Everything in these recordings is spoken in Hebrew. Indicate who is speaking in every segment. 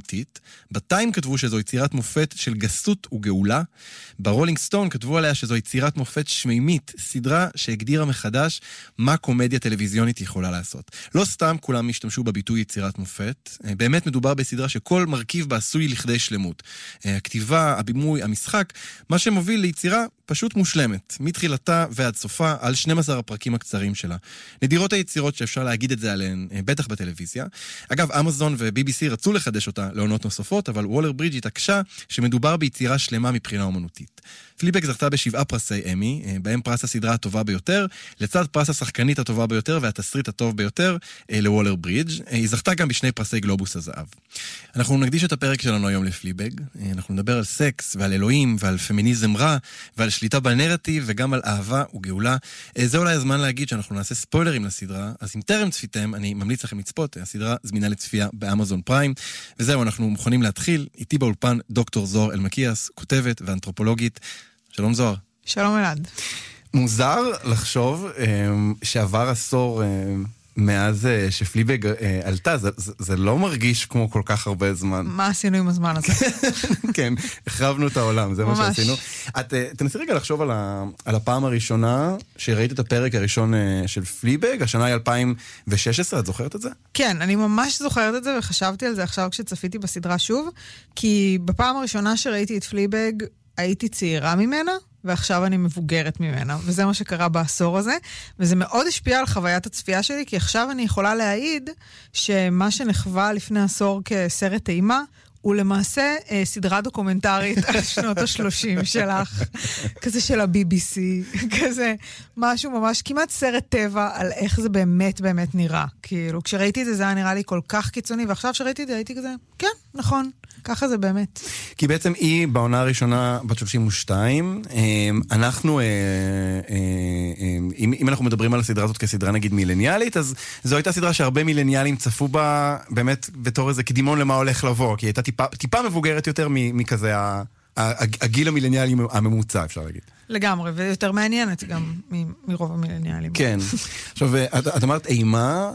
Speaker 1: אומנותית. בטיים כתבו שזו יצירת מופת של גסות וגאולה. ברולינג סטון כתבו עליה שזו יצירת מופת שמימית, סדרה שהגדירה מחדש מה קומדיה טלוויזיונית יכולה לעשות. לא סתם כולם השתמשו בביטוי יצירת מופת. באמת מדובר בסדרה שכל מרכיב בה עשוי לכדי שלמות. הכתיבה, הבימוי, המשחק, מה שמוביל ליצירה פשוט מושלמת, מתחילתה ועד סופה, על 12 הפרקים הקצרים שלה. נדירות היצירות שאפשר להגיד את זה עליהן, בטח בטלוויזיה. אגב, אמזון ו-BBC רצו לחדש אותה לעונות נוספות, אבל וולר ברידג' התעקשה שמדובר ביצירה שלמה מבחינה אומנותית. פליבג זכתה ב7 פרסי אמי, בהם פרס הסדרה הטובה ביותר, לצד פרס השחקנית הטובה ביותר והתסריט הטוב ביותר לוולר ברידג'. היא זכתה גם ב2 פרסי גלובוס הזהב. אנחנו נקדיש את הפרק שלנו היום לפליבג. אנחנו נדבר על סקס ועל אלוהים ועל פמיניזם רע ועל שליטה בנרטיב וגם על אהבה וגאולה. זה אולי הזמן להגיד שאנחנו נעשה ספוילרים לסדרה, אז אם טרם צפיתם, אני ממליץ לכם לצפות. הסדרה זמינה לצפייה באמזון פריים. וזהו, אנחנו מוכנים להתחיל. איתי באולפן דוקטור זוהר אלמקיאס, כותבת ואנתרופולוגית. שלום זוהר.
Speaker 2: שלום אלעד.
Speaker 3: מוזר לחשוב שעבר עשור מאז שפליבג עלתה, זה לא מרגיש כמו כל כך הרבה זמן.
Speaker 2: מה עשינו עם הזמן הזה?
Speaker 3: כן, החרבנו את העולם, זה מה שעשינו. תנסי רגע לחשוב על הפעם הראשונה שראית את הפרק הראשון של פליבג, השנה היא 2016, את זוכרת את זה?
Speaker 2: כן, אני ממש זוכרת את זה, וחשבתי על זה עכשיו כשצפיתי בסדרה שוב, כי בפעם הראשונה שראיתי את פליבג, הייתי צעירה ממנה, ועכשיו אני מבוגרת ממנה, וזה מה שקרה בעשור הזה, וזה מאוד השפיע על חוויית הצפייה שלי, כי עכשיו אני יכולה להעיד שמה שנחווה לפני עשור כסרט טעימה, הוא למעשה סדרה דוקומנטרית על שנות ה-30 שלך, כזה של ה-BBC, כזה משהו ממש, כמעט סרט טבע על איך זה באמת באמת נראה. כאילו, כשראיתי את זה, זה היה נראה לי כל כך קיצוני, ועכשיו שראיתי את זה, הייתי כזה, כן, נכון, ככה זה באמת.
Speaker 3: כי בעצם היא בעונה הראשונה בת 32, אנחנו, אם אנחנו מדברים על הסדרה הזאת כסדרה נגיד מילניאלית, אז זו הייתה סדרה שהרבה מילניאלים צפו בה באמת בתור איזה קדימון למה הולך לבוא, כי הייתה טיפה מבוגרת יותר מכזה הגיל המילניאלי הממוצע, אפשר להגיד.
Speaker 2: לגמרי, ויותר מעניינת גם מרוב המילניאלים.
Speaker 3: כן. עכשיו, את אמרת אימה,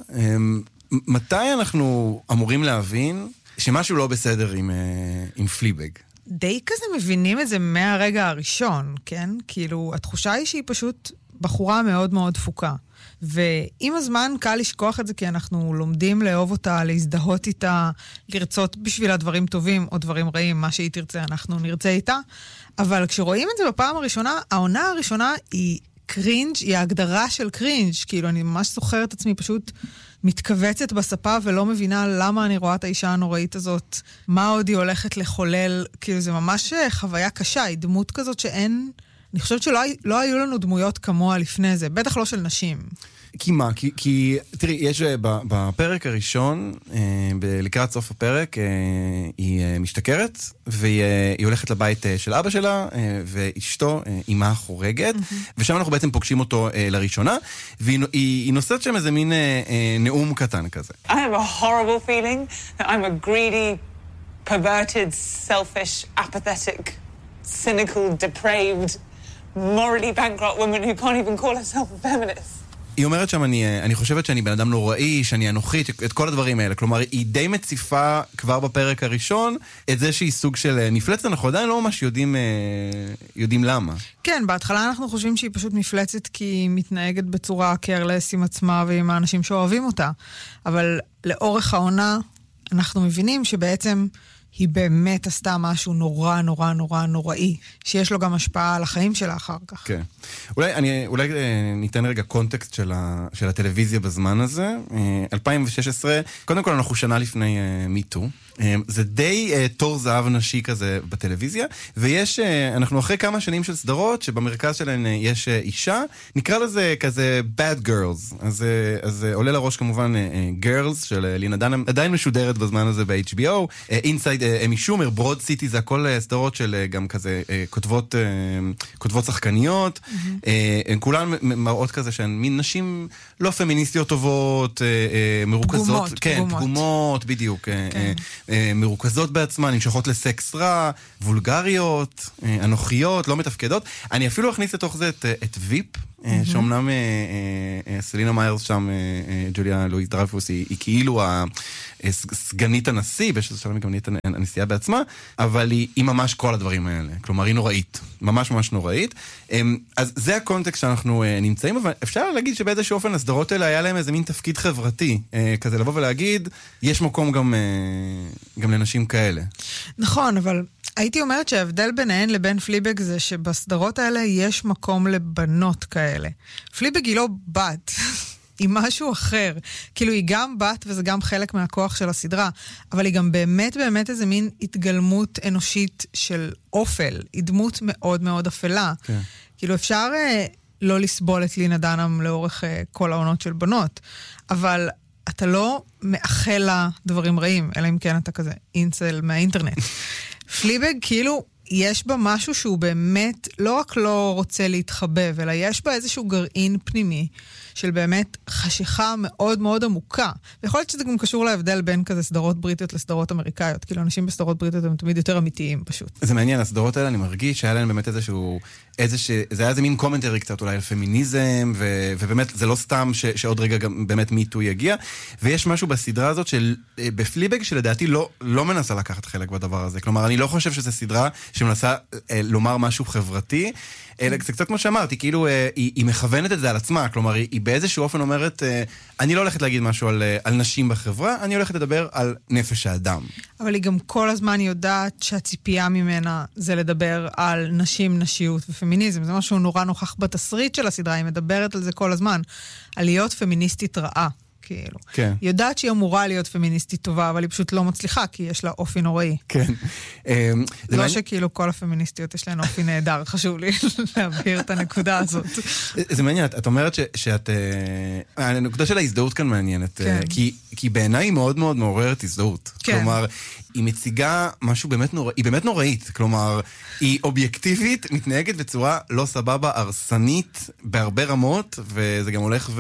Speaker 3: מתי אנחנו אמורים להבין שמשהו לא בסדר עם פליבג?
Speaker 2: די כזה מבינים את זה מהרגע הראשון, כן? כאילו, התחושה היא שהיא פשוט בחורה מאוד מאוד דפוקה. ועם הזמן קל לשכוח את זה, כי אנחנו לומדים לאהוב אותה, להזדהות איתה, לרצות בשביל הדברים טובים או דברים רעים, מה שהיא תרצה, אנחנו נרצה איתה. אבל כשרואים את זה בפעם הראשונה, העונה הראשונה היא קרינג', היא ההגדרה של קרינג', כאילו אני ממש זוכרת את עצמי פשוט מתכווצת בספה ולא מבינה למה אני רואה את האישה הנוראית הזאת, מה עוד היא הולכת לחולל, כאילו זה ממש חוויה קשה, היא דמות כזאת שאין, אני חושבת שלא היו לנו דמויות כמוה לפני זה, בטח לא של נשים.
Speaker 3: כי מה? כי תראי, יש בפרק הראשון, לקראת סוף הפרק, היא משתכרת, והיא הולכת לבית של אבא שלה, ואשתו, אימה חורגת, ושם אנחנו בעצם פוגשים אותו לראשונה, והיא נושאת שם איזה מין נאום קטן כזה.
Speaker 4: I have a horrible feeling that I'm a greedy, perverted, selfish, apathetic, cynical, depraved, morally bankrupt woman who can't even call herself a feminist.
Speaker 3: היא אומרת שם, אני חושבת שאני בן אדם נוראי, שאני אנוכית, את כל הדברים האלה. כלומר, היא די מציפה כבר בפרק הראשון את זה שהיא סוג של מפלצת, אנחנו עדיין לא ממש יודעים למה.
Speaker 2: כן, בהתחלה אנחנו חושבים שהיא פשוט מפלצת כי היא מתנהגת בצורה קרלס עם עצמה ועם האנשים שאוהבים אותה. אבל לאורך העונה אנחנו מבינים שבעצם היא באמת עשתה משהו נורא נורא נורא נוראי, שיש לו גם השפעה על החיים שלה אחר כך.
Speaker 3: כן. אולי ניתן רגע קונטקסט של הטלוויזיה בזמן הזה. 2016, קודם כל אנחנו שנה לפני מיטו. זה די תור זהב נשי כזה בטלוויזיה, ויש, אנחנו אחרי כמה שנים של סדרות, שבמרכז שלהן יש אישה, נקרא לזה כזה bad girls. אז עולה לראש כמובן girls של לינה דנהאם, עדיין משודרת בזמן הזה ב-HBO, אינסייד אמי שומר, ברוד סיטי, זה הכל סדרות של גם כזה כותבות שחקניות, הן כולן מראות כזה שהן מין נשים לא פמיניסטיות טובות, מרוכזות, כן, פגומות, בדיוק, מרוכזות בעצמן, נמשכות לסקס רע, וולגריות, אנוכיות, לא מתפקדות. אני אפילו אכניס לתוך זה את ויפ, שאומנם סלינה מיירס שם, ג'וליה לואיס דרייפוס, היא כאילו סגנית הנשיא, באיזשהו שלב היא גם נהיית הנשיאה בעצמה, אבל היא ממש כל הדברים האלה. כלומר, היא נוראית. ממש ממש נוראית. אז זה הקונטקסט שאנחנו נמצאים, אבל אפשר להגיד שבאיזשהו אופן הסדרות האלה היה להם איזה מין תפקיד חברתי, כזה לבוא ולהגיד, יש מקום גם לנשים כאלה.
Speaker 2: נכון, אבל הייתי אומרת שההבדל ביניהן לבין פליבג זה שבסדרות האלה יש מקום לבנות כאלה. פליבג היא לא בת, היא משהו אחר. כאילו היא גם בת וזה גם חלק מהכוח של הסדרה, אבל היא גם באמת באמת איזה מין התגלמות אנושית של אופל. היא דמות מאוד מאוד אפלה. כן. כאילו אפשר לא לסבול את לינה דנהאם לאורך כל העונות של בנות, אבל אתה לא מאחל לה דברים רעים, אלא אם כן אתה כזה אינסל מהאינטרנט. פליבג כאילו יש בה משהו שהוא באמת לא רק לא רוצה להתחבב, אלא יש בה איזשהו גרעין פנימי של באמת חשיכה מאוד מאוד עמוקה. ויכול להיות שזה גם קשור להבדל בין כזה סדרות בריטיות לסדרות אמריקאיות. כאילו אנשים בסדרות בריטיות הם תמיד יותר אמיתיים פשוט.
Speaker 3: זה מעניין, הסדרות האלה אני מרגיש שהיה להם באמת זה היה איזה מין קומנטרי קצת אולי על פמיניזם, ובאמת זה לא סתם שעוד רגע גם באמת מיטו יגיע, ויש משהו בסדרה הזאת בפליבג שלדעתי לא מנסה לקחת חלק בדבר הזה. כלומר, אני לא חושב שזו סדרה שמנסה לומר משהו חברתי, אלא זה קצת כמו שאמרתי, כאילו היא מכוונת את זה על עצמה, כלומר היא באיזשהו אופן אומרת, אני לא הולכת להגיד משהו על נשים בחברה, אני הולכת לדבר על נפש האדם.
Speaker 2: אבל היא גם כל הזמן יודעת שהציפייה ממנה זה לדבר על נשים, נשיות ופמיניזם. זה משהו נורא נוכח בתסריט של הסדרה, היא מדברת על זה כל הזמן, על להיות פמיניסטית רעה. כאילו.
Speaker 3: כן.
Speaker 2: היא יודעת שהיא אמורה להיות פמיניסטית טובה, אבל היא פשוט לא מצליחה, כי יש לה אופי נוראי.
Speaker 3: כן.
Speaker 2: לא שכאילו כל הפמיניסטיות יש להן אופי נהדר, חשוב לי להבהיר את הנקודה הזאת.
Speaker 3: זה מעניין, את אומרת שאת... הנקודה של ההזדהות כאן מעניינת, כי בעיניי היא מאוד מאוד מעוררת הזדהות. כלומר, היא מציגה משהו באמת נוראי, היא באמת נוראית, כלומר, היא אובייקטיבית, מתנהגת בצורה לא סבבה, הרסנית, בהרבה רמות, וזה גם הולך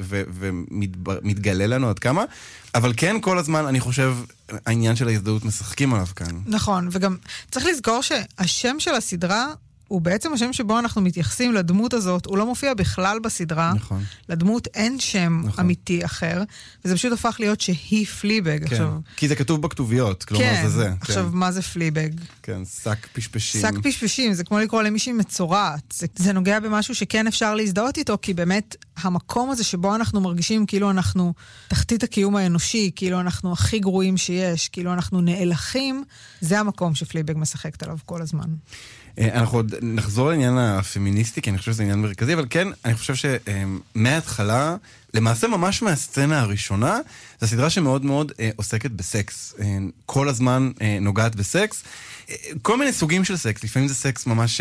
Speaker 3: ומתגלה לנו עד כמה, אבל כן כל הזמן, אני חושב, העניין של ההזדהות משחקים עליו כאן.
Speaker 2: נכון, וגם צריך לזכור שהשם של הסדרה, הוא בעצם השם שבו אנחנו מתייחסים לדמות הזאת, הוא לא מופיע בכלל בסדרה.
Speaker 3: נכון.
Speaker 2: לדמות אין שם אמיתי אחר, וזה פשוט הפך להיות שהיא פליבג.
Speaker 3: כן,
Speaker 2: עכשיו,
Speaker 3: כי זה כתוב בכתוביות, כלומר זה זה.
Speaker 2: עכשיו, מה זה פליבג?
Speaker 3: כן, שק פשפשים.
Speaker 2: שק פשפשים, זה כמו לקרוא למישהי מצורעת. זה נוגע במשהו שכן אפשר להזדהות איתו, כי באמת המקום הזה שבו אנחנו מרגישים כאילו אנחנו תחתית הקיום האנושי, כאילו אנחנו הכי גרועים שיש, כאילו אנחנו נאלחים, זה המקום שפליבג משחקת עליו כל הזמן.
Speaker 3: אנחנו עוד נחזור לעניין הפמיניסטי, כי אני חושב שזה עניין מרכזי, אבל כן, אני חושב שמההתחלה, למעשה ממש מהסצנה הראשונה, זו סדרה שמאוד מאוד עוסקת בסקס. כל הזמן נוגעת בסקס. כל מיני סוגים של סקס, לפעמים זה סקס ממש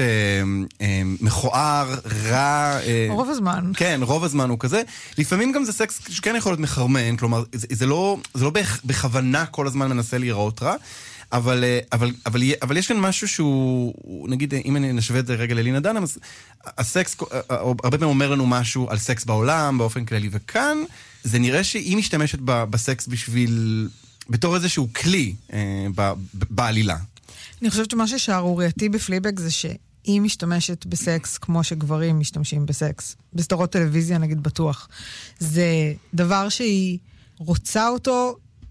Speaker 3: מכוער, רע.
Speaker 2: רוב הזמן.
Speaker 3: כן, רוב הזמן הוא כזה. לפעמים גם זה סקס שכן יכול להיות מחרמן, כלומר, זה לא בכוונה כל הזמן מנסה להיראות רע. אבל יש כאן משהו שהוא, נגיד, אם אני נשווה את זה רגע ללינה דנהאם, אז הסקס, הרבה פעמים אומר לנו משהו על סקס בעולם, באופן כללי, וכאן זה נראה שהיא משתמשת בסקס בתור איזשהו כלי בעלילה.
Speaker 2: אני חושבת שמה ששערורייתי בפליבג זה שהיא משתמשת בסקס כמו שגברים משתמשים בסקס. בסדרות טלוויזיה, נגיד, בטוח. זה דבר שהיא רוצה אותו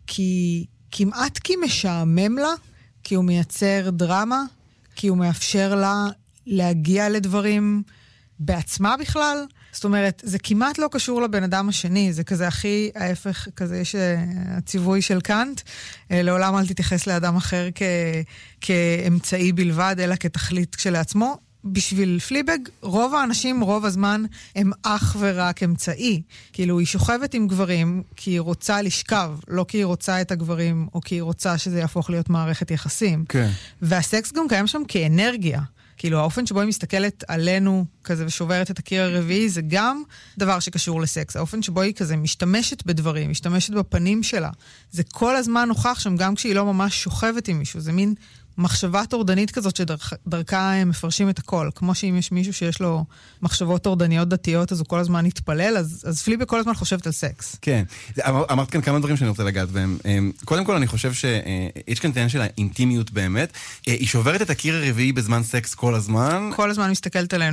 Speaker 2: כמעט כי משעמם לה, כי הוא מייצר דרמה, כי הוא מאפשר לה להגיע לדברים בעצמה בכלל. זאת אומרת, זה כמעט לא קשור לבן אדם השני, זה כזה הכי ההפך, כזה יש הציווי של קאנט, לעולם אל תתייחס לאדם אחר כאמצעי בלבד, אלא כתכלית כשלעצמו. בשביל פליבג, רוב האנשים, רוב הזמן, הם אך ורק אמצעי. כאילו, היא שוכבת עם גברים כי היא רוצה לשכב, לא כי היא רוצה את הגברים, או כי היא רוצה שזה יהפוך להיות מערכת יחסים.
Speaker 3: כן.
Speaker 2: והסקס גם קיים שם כאנרגיה. כאילו, האופן שבו היא מסתכלת עלינו כזה ושוברת את הקיר הרביעי, זה גם דבר שקשור לסקס. האופן שבו היא כזה משתמשת בדברים, משתמשת בפנים שלה. זה כל הזמן נוכח שם, גם כשהיא לא ממש שוכבת עם מישהו. זה מין מחשבה טורדנית כזאת שדרכה הם מפרשים את הכל. כמו שאם יש מישהו שיש לו מחשבות טורדניות דתיות, אז הוא כל הזמן יתפלל, אז פליבג כל הזמן חושבת על סקס.
Speaker 3: כן. אמרת כאן כמה דברים שאני רוצה לגעת בהם. קודם כל אני חושב שיש כאן תנין של האינטימיות באמת. היא שוברת את הקיר הרביעי בזמן סקס כל הזמן.
Speaker 2: כל הזמן מסתכלת עלינו.
Speaker 3: כן,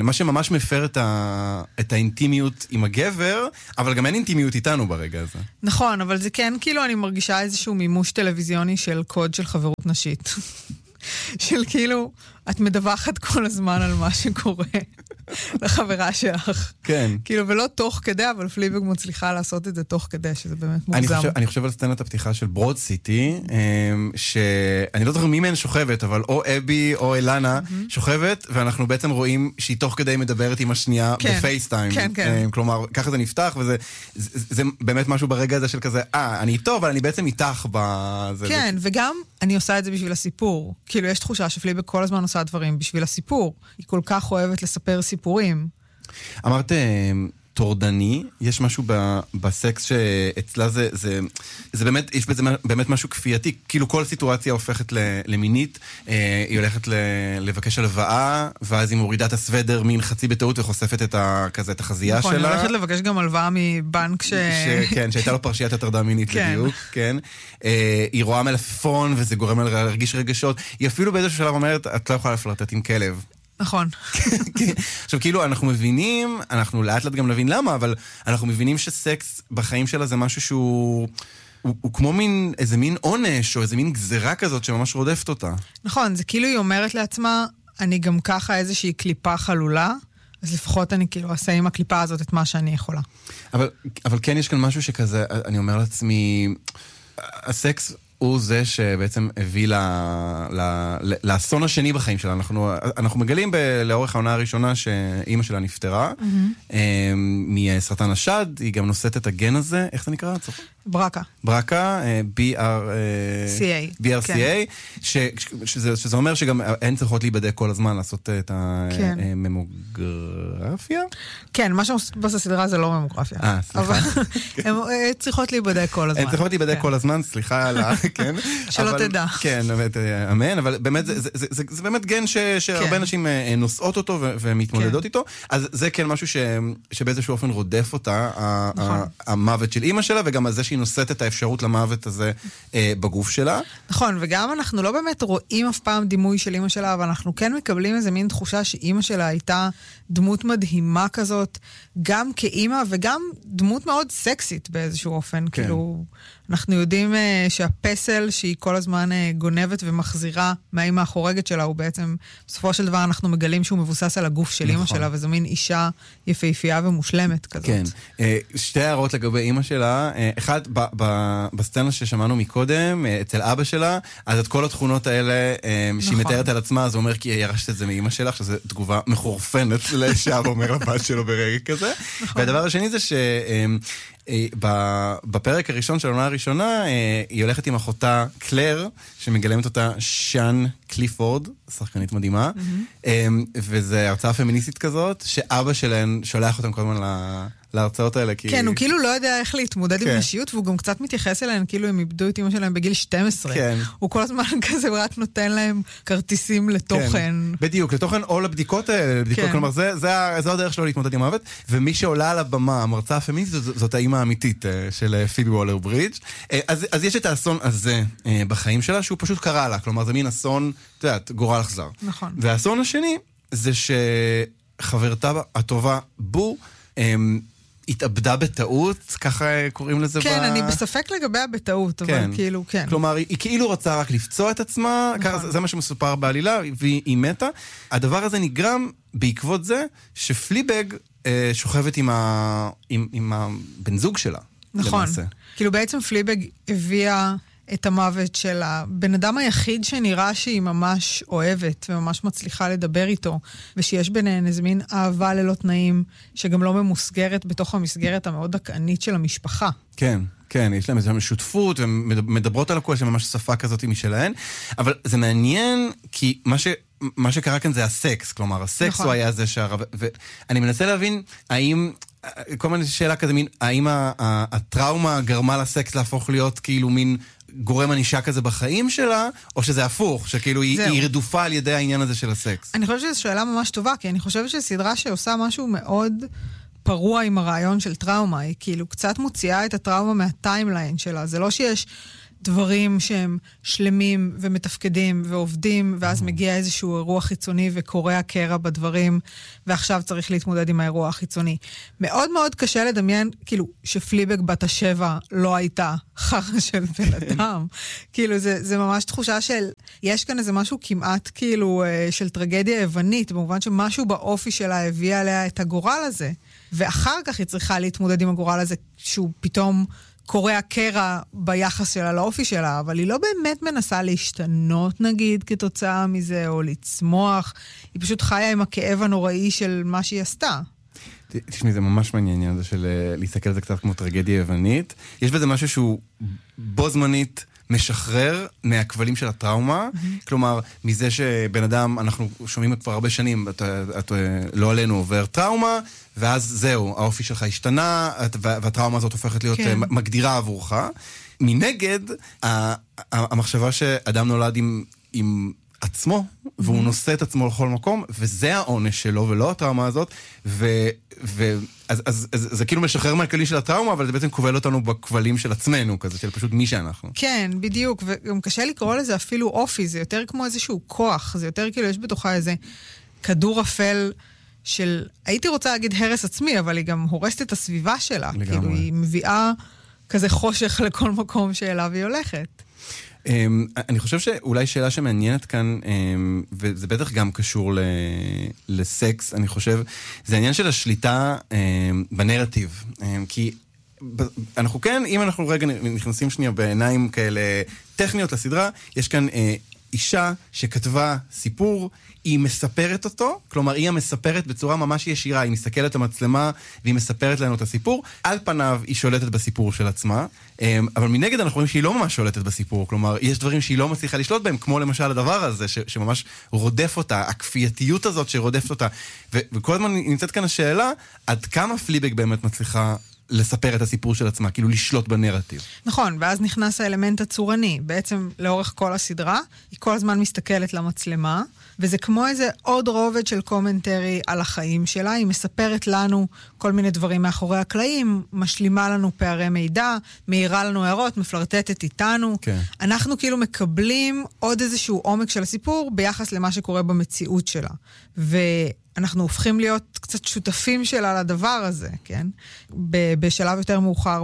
Speaker 3: מה שממש מפר את האינטימיות עם הגבר, אבל גם אין אינטימיות איתנו ברגע הזה.
Speaker 2: נכון, אבל זה כן, כאילו אני מרגישה איזשהו מימוש טלוויזיוני של קוד של חברות נשית. של כאילו, את מדווחת כל הזמן על מה שקורה לחברה שלך.
Speaker 3: כן.
Speaker 2: כאילו, ולא תוך כדי, אבל פליבג מצליחה לעשות את זה תוך כדי, שזה באמת מוגזם.
Speaker 3: אני חושב על סצנת הפתיחה של ברוד סיטי, שאני לא זוכר מי מהן שוכבת, אבל או אבי או אלנה שוכבת, ואנחנו בעצם רואים שהיא תוך כדי מדברת עם השנייה בפייסטיים.
Speaker 2: כן, כן.
Speaker 3: כלומר, ככה זה נפתח, וזה באמת משהו ברגע הזה של כזה, אני איתו, אבל אני בעצם איתך בזה.
Speaker 2: כן, וגם אני עושה את זה בשביל הסיפור. כאילו, יש תחושה שפליבג כל הזמן עושה דברים בשביל הסיפור. היא כל כך אוהבת לספר סיפורים.
Speaker 3: אמרת טורדני, יש משהו בסקס שאצלה זה באמת, יש בזה באמת משהו כפייתי, כאילו כל סיטואציה הופכת למינית, היא הולכת לבקש הלוואה, ואז היא מורידה את הסוודר מין חצי בטעות וחושפת את החזייה שלה.
Speaker 2: נכון, היא הולכת לבקש גם הלוואה מבנק
Speaker 3: כן, שהייתה לו פרשיית הטרדה מינית בדיוק, כן. היא רואה מלפפון וזה גורם לה להרגיש רגשות, היא אפילו באיזשהו שלב אומרת, את לא יכולה לפלרטט עם כלב.
Speaker 2: נכון.
Speaker 3: עכשיו, כאילו, אנחנו מבינים, אנחנו לאט לאט גם נבין למה, אבל אנחנו מבינים שסקס בחיים שלה זה משהו שהוא כמו איזה מין עונש, או איזה מין גזרה כזאת שממש רודפת אותה.
Speaker 2: נכון, זה כאילו היא אומרת לעצמה, אני גם ככה איזושהי קליפה חלולה, אז לפחות אני כאילו אעשה עם הקליפה הזאת את מה שאני יכולה.
Speaker 3: אבל כן יש כאן משהו שכזה, אני אומר לעצמי, הסקס הוא זה שבעצם הביא לאסון השני בחיים שלה. אנחנו מגלים לאורך העונה הראשונה שאימא שלה נפטרה מסרטן השד, היא גם נושאת את הגן הזה, איך זה נקרא?
Speaker 2: ברקה.
Speaker 3: ברקה, BRCA, שזה אומר שגם הן צריכות להיבדק כל הזמן, לעשות את הממוגרפיה?
Speaker 2: כן, מה שבסדרה זה לא ממוגרפיה.
Speaker 3: סליחה.
Speaker 2: הן צריכות להיבדק כל הזמן.
Speaker 3: הן צריכות להיבדק כל הזמן, סליחה על כן.
Speaker 2: שלא תדע.
Speaker 3: כן, אמן, אבל באמת, זה באמת גן שהרבה נשים נושאות אותו ומתמודדות איתו, אז זה כן משהו שבאיזשהו אופן רודף אותה, המוות של אימא שלה, וגם הזה שהיא נושאת את האפשרות למוות הזה בגוף שלה.
Speaker 2: נכון, וגם אנחנו לא באמת רואים אף פעם דימוי של אימא שלה, אבל אנחנו כן מקבלים איזה מין תחושה שאימא שלה הייתה דמות מדהימה כזאת, גם כאימא וגם דמות מאוד סקסית באיזשהו אופן.
Speaker 3: כן.
Speaker 2: כאילו, אנחנו יודעים שהפסל שהיא כל הזמן גונבת ומחזירה מהאימא החורגת שלה, הוא בעצם, בסופו של דבר אנחנו מגלים שהוא מבוסס על הגוף של אימא שלה, וזו מין אישה יפהפייה ומושלמת כזאת.
Speaker 3: כן. שתי הערות לגבי אימא שלה. אחד, בסצנה ששמענו מקודם, אצל אבא שלה, אז את כל התכונות האלה שהיא מתארת על עצמה, אז הוא אומר כי היא ירשת את זה מאימא שלך, שזו תגובה מחורפנת לשאב אומר לבת שלו ברגע כזה. והדבר השני זה בפרק הראשון של העונה הראשונה, היא הולכת עם אחותה קלר, שמגלמת אותה שאן קליפורד, שחקנית מדהימה, וזו הרצאה פמיניסטית כזאת, שאבא שלהן שולח אותם כל הזמן להרצאות האלה.
Speaker 2: כן, הוא כאילו לא יודע איך להתמודד עם נשיות, והוא גם קצת מתייחס אליהן, כאילו הם איבדו את אמא שלהם בגיל 12. הוא כל הזמן כזה רק נותן להם כרטיסים לתוכן.
Speaker 3: בדיוק, לתוכן או לבדיקות האלה, כלומר, זה הדרך שלו להתמודד עם מוות, ומי שעולה על הבמה, המרצאה הפמיניסטית, זאת האמא האמיתית של פיבי וולר ברידג'. אז יש את האסון הזה בחיים שלה, שהוא פשוט קרה לה, כלומר, זה מין אסון, את יודעת, גורל אכזר.
Speaker 2: נכון.
Speaker 3: והאסון השני, זה שחברתה הטובה בו, התאבדה בטעות, ככה קוראים לזה.
Speaker 2: כן, אני בספק לגביה בטעות, אבל כאילו, כן.
Speaker 3: כלומר, היא כאילו רוצה רק לפצוע את עצמה, זה מה שמסופר בעלילה, והיא מתה. הדבר הזה נגרם בעקבות זה שפליבג שוכבת עם הבן זוג שלה.
Speaker 2: נכון. כאילו בעצם פליבג הביאה את המוות של הבן אדם היחיד שנראה שהיא ממש אוהבת וממש מצליחה לדבר איתו, ושיש ביניהן איזה מין אהבה ללא תנאים, שגם לא ממוסגרת בתוך המסגרת המאוד דכאנית של המשפחה.
Speaker 3: כן, כן, יש להם איזו שותפות, ומדברות על הכל, שממש שפה כזאת משלהן, אבל זה מעניין, כי מה שקרה כאן זה הסקס, כלומר, הסקס הוא היה זה ואני מנסה להבין, האם כל מיני שאלה כזה, האם הטראומה גרמה לסקס להפוך להיות כאילו מין גורם ענישה כזה בחיים שלה, או שזה הפוך, שכאילו היא רדופה על ידי העניין הזה של הסקס?
Speaker 2: אני חושבת שזו שאלה ממש טובה, כי אני חושבת שזו סדרה שעושה משהו מאוד פרוע עם הרעיון של טראומה, היא כאילו קצת מוציאה את הטראומה מהטיימליין שלה, זה לא שיש דברים שהם שלמים ומתפקדים ועובדים, ואז מגיע איזשהו אירוע חיצוני וקורא הקרע בדברים, ועכשיו צריך להתמודד עם האירוע החיצוני. מאוד מאוד קשה לדמיין, כאילו, שפליבק בת השבע לא הייתה חרא של בן אדם. כאילו, זה ממש תחושה של, יש כאן איזה משהו כמעט כאילו של טרגדיה יוונית, במובן שמשהו באופי שלה הביא עליה את הגורל הזה, ואחר כך היא צריכה להתמודד עם הגורל הזה, שהוא פתאום קורא קרע ביחס שלה לאופי שלה, אבל היא לא באמת מנסה להשתנות, נגיד, כתוצאה מזה, או לצמוח. היא פשוט חיה עם הכאב הנוראי של מה שהיא עשתה.
Speaker 3: תשמעי, זה ממש מעניין, העניין הזה של להסתכל על זה קצת כמו טרגדיה יוונית. יש בזה משהו שהוא בו זמנית משחרר מהכבלים של הטראומה, כלומר, מזה שבן אדם, אנחנו שומעים כבר הרבה שנים, לא עלינו עובר טראומה, ואז זהו, האופי שלך השתנה, והטראומה הזאת הופכת להיות מגדירה עבורך. מנגד, המחשבה שאדם נולד עם עצמו, והוא נושא את עצמו לכל מקום, וזה העונש שלו, ולא הטראומה הזאת, אז זה כאילו משחרר מהכלי של הטראומה, אבל זה בעצם כובל אותנו בכבלים של עצמנו, כזה של פשוט מי שאנחנו.
Speaker 2: כן, בדיוק, וגם קשה לקרוא לזה אפילו אופי, זה יותר כמו איזשהו כוח, זה יותר כאילו יש בתוכה איזה כדור אפל של, הייתי רוצה להגיד הרס עצמי, אבל היא גם הורסת את הסביבה שלה, כאילו היא מביאה כזה חושך לכל מקום שאליו היא הולכת.
Speaker 3: אני חושב שאולי שאלה שמעניינת כאן, וזה בטח גם קשור לסקס, אני חושב, זה העניין של השליטה בנרטיב. כי אנחנו כן, אם אנחנו רגע נכנסים שנייה בעיניים כאלה טכניות לסדרה, יש כאן אישה שכתבה סיפור, היא מספרת אותו, כלומר היא המספרת בצורה ממש ישירה, היא מסתכלת למצלמה והיא מספרת לנו את הסיפור, על פניו היא שולטת בסיפור של עצמה, אבל מנגד אנחנו רואים שהיא לא ממש שולטת בסיפור, כלומר יש דברים שהיא לא מצליחה לשלוט בהם, כמו למשל הדבר הזה שממש רודף אותה, הכפייתיות הזאת שרודפת אותה, וכל הזמן נמצאת כאן השאלה, עד כמה פליבק באמת מצליחה לספר את הסיפור של עצמה, כאילו לשלוט בנרטיב.
Speaker 2: נכון, ואז נכנס האלמנט הצורני. בעצם לאורך כל הסדרה, היא כל הזמן מסתכלת למצלמה, וזה כמו איזה עוד רובד של קומנטרי על החיים שלה. היא מספרת לנו כל מיני דברים מאחורי הקלעים, משלימה לנו פערי מידע, מאירה לנו הערות, מפלרטטת איתנו. כן. אנחנו כאילו מקבלים עוד איזשהו עומק של הסיפור ביחס למה שקורה במציאות שלה. אנחנו הופכים להיות קצת שותפים שלה לדבר הזה, כן? בשלב יותר מאוחר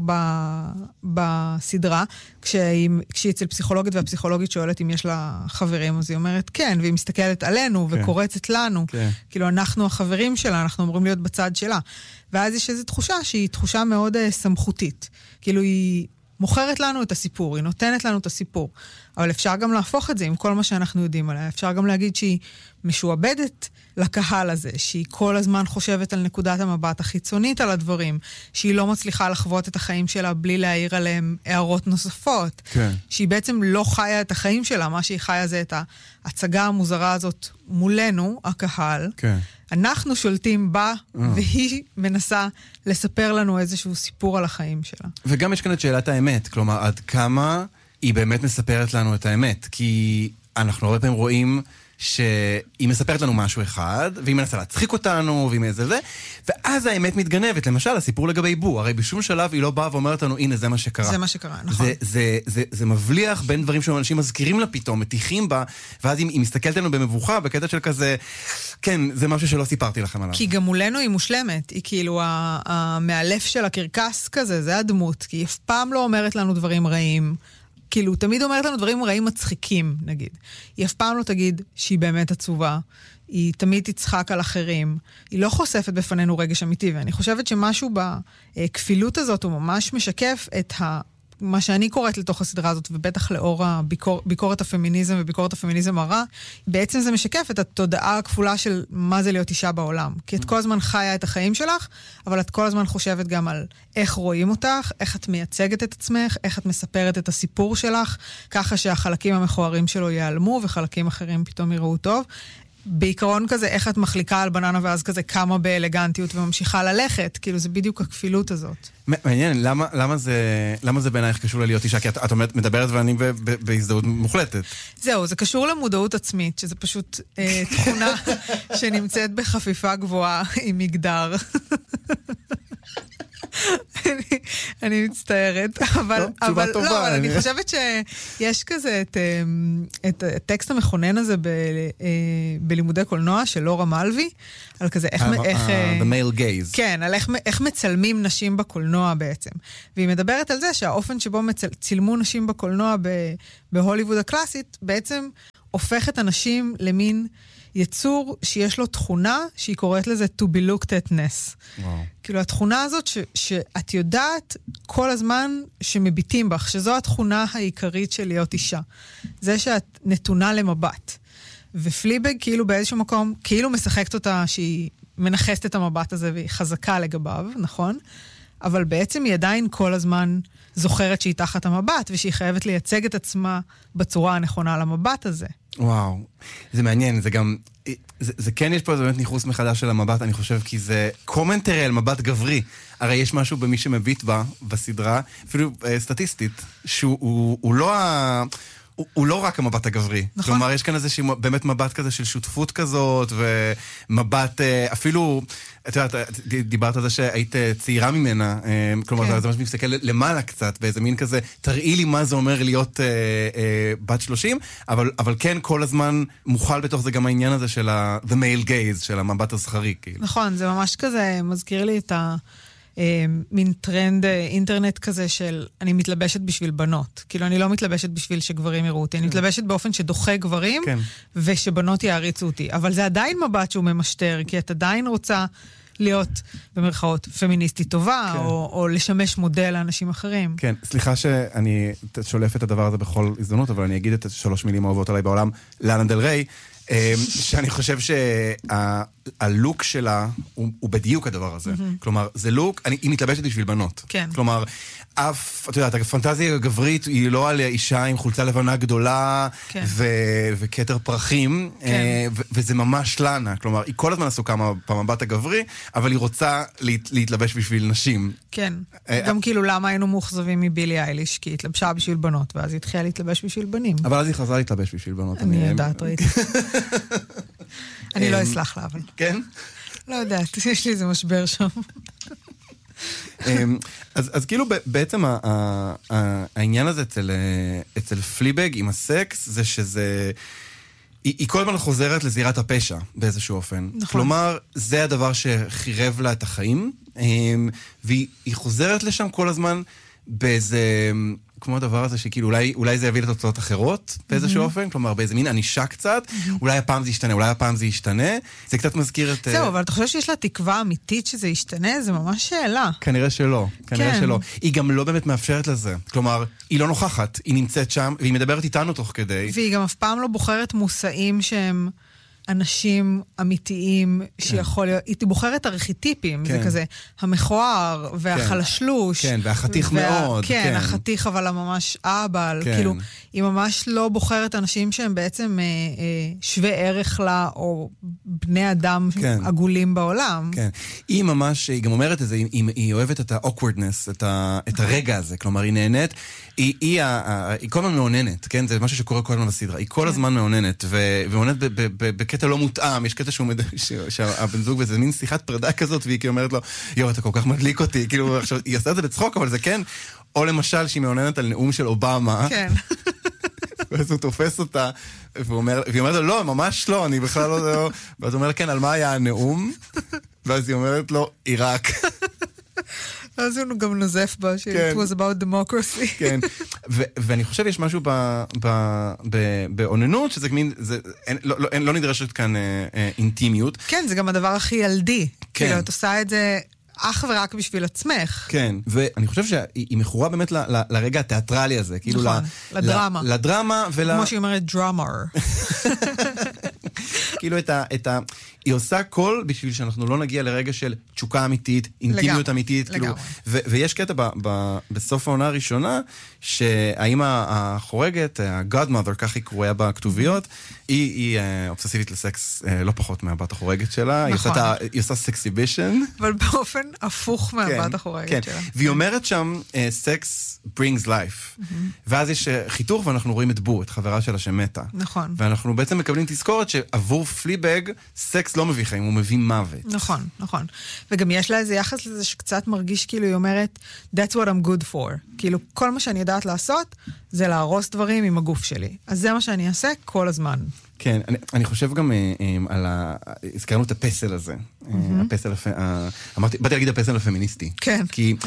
Speaker 2: בסדרה, כשהיא אצל פסיכולוגית והפסיכולוגית שואלת אם יש לה חברים, אז היא אומרת כן, והיא מסתכלת עלינו וקורצת לנו. כאילו אנחנו החברים שלה, אנחנו אמורים להיות בצד שלה. ואז יש איזו תחושה שהיא תחושה מאוד סמכותית. כאילו היא מוכרת לנו את הסיפור, היא נותנת לנו את הסיפור. אבל אפשר גם להפוך את זה עם כל מה שאנחנו יודעים עליה. אפשר גם להגיד שהיא משועבדת לקהל הזה, שהיא כל הזמן חושבת על נקודת המבט החיצונית על הדברים, שהיא לא מצליחה לחוות את החיים שלה בלי להעיר עליהם הערות נוספות, כן. שהיא בעצם לא חיה את החיים שלה, מה שהיא חיה זה את ההצגה המוזרה הזאת מולנו, הקהל. כן. אנחנו שולטים בה, והיא מנסה לספר לנו איזשהו סיפור על החיים שלה.
Speaker 3: וגם יש כאן את שאלת האמת, כלומר, עד כמה היא באמת מספרת לנו את האמת, כי אנחנו הרבה פעמים רואים שהיא מספרת לנו משהו אחד, והיא מנסה להצחיק אותנו, והיא מאיזה זה, ואז האמת מתגנבת. למשל, הסיפור לגבי בו, הרי בשום שלב היא לא באה ואומרת לנו, הנה, זה מה שקרה.
Speaker 2: זה מה שקרה, נכון.
Speaker 3: זה מבליח בין דברים שאנשים מזכירים לה פתאום, מתיחים בה, ואז היא מסתכלת לנו במבוכה, בקטע של כזה, כן, זה משהו שלא סיפרתי לכם עליו.
Speaker 2: כי גם מולנו היא מושלמת, היא כאילו המאלף של הקרקס כזה, זה הדמות, כי היא אף פעם לא אומרת לנו דברים רעים, כאילו, תמיד אומרת לנו דברים רעים מצחיקים, נגיד. היא אף פעם לא תגיד שהיא באמת עצובה. היא תמיד תצחק על אחרים. היא לא חושפת בפנינו רגש אמיתי, ואני חושבת שמשהו בכפילות הזאת הוא ממש משקף את מה שאני קוראת לתוך הסדרה הזאת, ובטח לאור ביקורת הפמיניזם וביקורת הפמיניזם הרע, בעצם זה משקף את התודעה הכפולה של מה זה להיות אישה בעולם. כי את כל הזמן חיה את החיים שלך, אבל את כל הזמן חושבת גם על איך רואים אותך, איך את מייצגת את עצמך, איך את מספרת את הסיפור שלך, ככה שהחלקים המכוערים שלו ייעלמו, וחלקים אחרים פתאום יראו טוב. בעיקרון כזה, איך את מחליקה על בננה ואז כזה קמה באלגנטיות וממשיכה ללכת, כאילו זה בדיוק הכפילות הזאת.
Speaker 3: מעניין, למה זה בעינייך קשור להיות אישה? כי את מדברת ואני בהזדהות מוחלטת.
Speaker 2: זהו, זה קשור למודעות עצמית, שזה פשוט תכונה שנמצאת בחפיפה גבוהה עם מגדר. אני מצטערת, אבל אני חושבת שיש כזה את הטקסט המכונן הזה בלימודי קולנוע של לורה מלוי, על כזה איך...
Speaker 3: The male gaze.
Speaker 2: כן, על איך מצלמים נשים בקולנוע בעצם. והיא מדברת על זה שהאופן שבו צילמו נשים בקולנוע בהוליווד הקלאסית, בעצם הופך את הנשים למין יצור שיש לו תכונה שהיא קוראת לזה to be looked atness. כאילו התכונה הזאת שאת יודעת כל הזמן שמביטים בך, שזו התכונה העיקרית של להיות אישה. זה שאת נתונה למבט. ופליבג כאילו באיזשהו מקום, כאילו משחקת אותה שהיא מנחסת את המבט הזה והיא חזקה לגביו, נכון? אבל בעצם היא עדיין כל הזמן זוכרת שהיא תחת המבט, ושהיא חייבת לייצג את עצמה בצורה הנכונה למבט הזה.
Speaker 3: וואו, זה מעניין, זה גם, זה כן יש פה באמת ניחוס מחדש של המבט, אני חושב, כי זה קומנטרי על מבט גברי. הרי יש משהו במי שמביט בה, בסדרה, אפילו סטטיסטית, שהוא לא הוא לא רק המבט הגברי. נכון. כלומר, יש כאן איזשהו באמת מבט כזה של שותפות כזאת, ומבט אפילו, את יודעת, דיברת על זה שהיית צעירה ממנה, כלומר, זה ממש מסתכל למעלה קצת, באיזה מין כזה, תראי לי מה זה אומר להיות בת 30, אבל כן, כל הזמן מוכל בתוך זה גם העניין הזה של the male gaze, של המבט הזכרי, כאילו.
Speaker 2: נכון, זה ממש כזה, מזכיר לי את מין טרנד אינטרנט כזה של אני מתלבשת בשביל בנות. כאילו אני לא מתלבשת בשביל שגברים יראו אותי. אני מתלבשת באופן שדוחה גברים, ושבנות יעריצו אותי. אבל זה עדיין מבט שהוא ממשטר, כי את עדיין רוצה להיות במרכאות פמיניסטית טובה, או לשמש מודל לאנשים אחרים.
Speaker 3: כן, סליחה שאני שולף את הדבר הזה בכל הזדמנות, אבל אני אגיד את 3 מילים האהובות עליי בעולם, לאנה דל ריי, שאני חושב שהלוק שלה הוא בדיוק הדבר הזה. כלומר, זה לוק, היא מתלבשת בשביל בנות. כלומר, את יודעת, הפנטזיה הגברית היא לא על אישה עם חולצה לבנה גדולה וכתר פרחים, וזה ממש לנה. כלומר, היא כל הזמן עסוקה במבט הגברי, אבל היא רוצה להתלבש בשביל נשים.
Speaker 2: כן. גם כאילו למה היינו מוכזבים מבילי אייליש, כי היא התלבשה בשביל בנות, ואז היא התחילה להתלבש בשביל בנים.
Speaker 3: אבל אז היא חזרה להתלבש בשביל בנות.
Speaker 2: אני יודעת, ראיתי. אני לא אסלח לה, אבל.
Speaker 3: כן?
Speaker 2: לא יודעת, יש לי איזה משבר שם.
Speaker 3: אז כאילו בעצם העניין הזה אצל פליבג עם הסקס, זה שזה, היא כל הזמן חוזרת לזירת הפשע באיזשהו אופן. כלומר, זה הדבר שחירב לה את החיים, והיא חוזרת לשם כל הזמן באיזה, כמו הדבר הזה שכאילו אולי זה יביא לתוצאות אחרות באיזשהו אופן, כלומר באיזה מין ענישה קצת, אולי הפעם זה ישתנה, אולי הפעם זה ישתנה, זה קצת מזכיר את...
Speaker 2: זהו, אבל אתה חושב שיש לה תקווה אמיתית שזה ישתנה? זה ממש שאלה.
Speaker 3: כנראה שלא, כנראה שלא. היא גם לא באמת מאפשרת לזה, כלומר, היא לא נוכחת, היא נמצאת שם, והיא מדברת איתנו תוך כדי.
Speaker 2: והיא גם אף פעם לא בוחרת מושאים שהם אנשים אמיתיים שיכול להיות, היא בוחרת ארכיטיפים, זה כזה המכוער והחלשלוש.
Speaker 3: כן, והחתיך מאוד.
Speaker 2: כן, החתיך אבל הממש אבל, כאילו, היא ממש לא בוחרת אנשים שהם בעצם שווה ערך לה, או בני אדם עגולים בעולם.
Speaker 3: כן, היא ממש, היא גם אומרת את זה, היא אוהבת את ה-awkwardness, את הרגע הזה, כלומר, היא נהנית, היא כל הזמן מעוננת, כן? זה משהו שקורה כל הזמן בסדרה, היא כל הזמן מעוננת, ומעוננת בקטע לא מותאם, יש קטע שהבן זוג וזה מין שיחת פרדה כזאת, והיא אומרת לו, אתה כל כך מדליק אותי, כאילו, עכשיו, היא עושה את זה בצחוק, אבל זה כן, או למשל שהיא מעוננת על נאום של אובמה,
Speaker 2: כן.
Speaker 3: ואז הוא תופס אותה, והיא אומרת לו, לא, ממש לא, אני בכלל לא, ואז הוא אומר, כן, על מה היה הנאום? ואז היא אומרת לו, עיראק.
Speaker 2: אז הוא גם נוזף בה, it was about democracy.
Speaker 3: כן, ואני חושב יש משהו בעוננות, שזה מין, לא נדרשת כאן אינטימיות.
Speaker 2: כן, זה גם הדבר הכי ילדי. כאילו, את עושה את זה אך ורק בשביל עצמך.
Speaker 3: כן, ואני חושב שהיא מכורה באמת לרגע התיאטרלי הזה.
Speaker 2: נכון, לדרמה.
Speaker 3: לדרמה
Speaker 2: כמו שהיא אומרת, דרמר.
Speaker 3: כאילו היא עושה הכל בשביל שאנחנו לא נגיע לרגע של תשוקה אמיתית, אינטימיות אמיתית. ויש קטע בסוף העונה הראשונה, שהאמא החורגת, ה-Godmother, כך היא קרויה בכתוביות, היא אובססיבית לסקס לא פחות מהבת החורגת שלה. היא עושה סקסיבישן.
Speaker 2: אבל באופן הפוך מהבת החורגת שלה.
Speaker 3: והיא אומרת שם, סקס brings life. ואז יש חיתוך ואנחנו רואים את בור, את חברה שלה שמתה.
Speaker 2: נכון.
Speaker 3: ואנחנו בעצם מקבלים תזכורת שעבור פליבג, סקס לא מביא חיים, הוא מביא מוות.
Speaker 2: נכון, נכון. וגם יש לה איזה יחס לזה שקצת מרגיש כאילו היא אומרת, that's what I'm good for. כאילו, כל מה שאני יודעת לעשות, זה להרוס דברים עם הגוף שלי. אז זה מה שאני אעשה כל הזמן.
Speaker 3: כן, אני חושב גם על הזכרנו את הפסל הזה. הפסל, באתי להגיד הפסל הפמיניסטי.
Speaker 2: כן.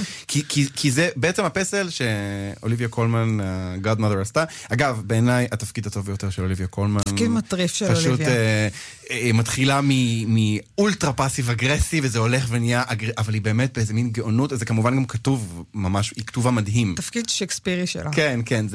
Speaker 3: כי זה בעצם הפסל שאוליביה קולמן, Godmother עשתה. אגב, בעיניי התפקיד הטוב ביותר של אוליביה קולמן.
Speaker 2: תפקיד מטריף של
Speaker 3: פשוט
Speaker 2: אוליביה.
Speaker 3: מתחילה מאולטרה פאסיב אגרסיב, וזה הולך ונהיה, אבל היא באמת באיזה מין גאונות, זה כמובן גם כתוב ממש, היא כתובה מדהים.
Speaker 2: תפקיד שקספירי שלה.
Speaker 3: כן, כן,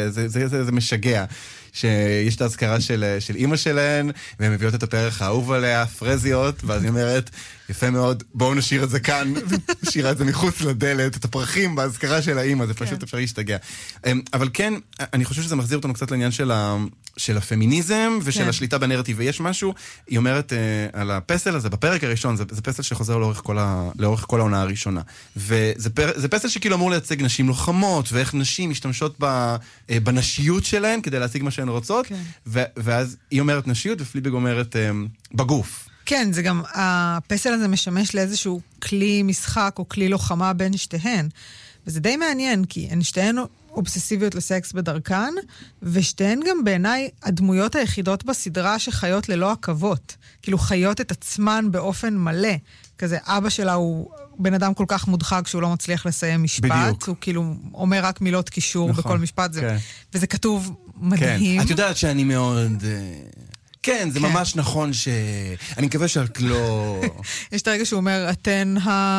Speaker 3: זה משגע. שיש את ההזכרה של אימא שלהן, והן מביאות את הפרח האהוב עליה, פרזיות, ואז היא אומרת, יפה מאוד, בואו נשאיר את זה כאן, נשאיר את זה מחוץ לדלת, את הפרחים בהזכרה של האימא, זה פשוט אפשר להשתגע. אבל כן, אני חושב שזה מחזיר אותנו קצת לעניין של הפמיניזם, ושל השליטה בנרטיב, ויש משהו, היא אומרת על הפסל הזה, בפרק הראשון, זה פסל שחוזר לאורך כל העונה הראשונה, וזה פסל שכאילו אמור לייצג נשים לוחמות, ואיך נשים משתמשות בנשיות שלהן, כדי להשיג מה שהן רוצות, ואז היא אומרת נשיות, ופליבג אומרת בגוף.
Speaker 2: כן, זה גם, הפסל הזה משמש לאיזשהו כלי משחק, או כלי לוחמה בין שתיהן, וזה די מעניין, כי הן שתיהן אובססיביות לסקס בדרכן, ושתיהן גם בעיניי הדמויות היחידות בסדרה שחיות ללא עכבות, כאילו חיות את עצמן באופן מלא, כזה אבא שלה הוא בן אדם כל כך מודחק שהוא לא מצליח לסיים משפט, בדיוק. הוא כאילו אומר רק מילות קישור נכון, בכל משפט, כן. וזה כתוב מדהים.
Speaker 3: כן. את יודעת שאני מאוד... כן, זה ממש נכון אני מקווה שאת לא...
Speaker 2: יש את הרגע שהוא אומר, אתן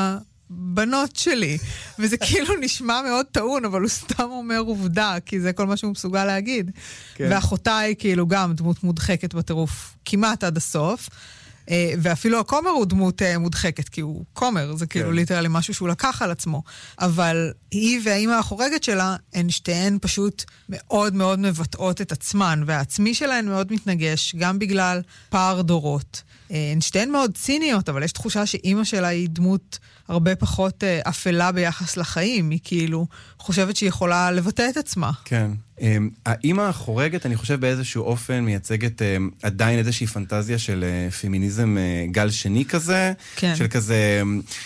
Speaker 2: הבנות שלי, וזה כאילו נשמע מאוד טעון, אבל הוא סתם אומר עובדה, כי זה כל מה שהוא מסוגל להגיד. ואחותה היא כאילו גם דמות מודחקת בטירוף, כמעט עד הסוף, ואפילו הכומר הוא דמות מודחקת, כי הוא כומר, זה כאילו ליטרלי משהו שהוא לקח על עצמו. אבל היא והאימא החורגת שלה, הן שתיהן פשוט מאוד מאוד מבטאות את עצמן, והעצמי שלהן מאוד מתנגש, גם בגלל פער דורות. הן שתיהן מאוד ציניות, אבל יש תחושה שאימא שלה היא דמות הרבה פחות אפלה ביחס לחיים, היא כאילו חושבת שהיא יכולה לבטא את עצמה.
Speaker 3: כן. האמא החורגת, אני חושב באיזשהו אופן מייצגת עדיין איזושהי פנטזיה של פמיניזם גל שני כזה, כן. של כזה...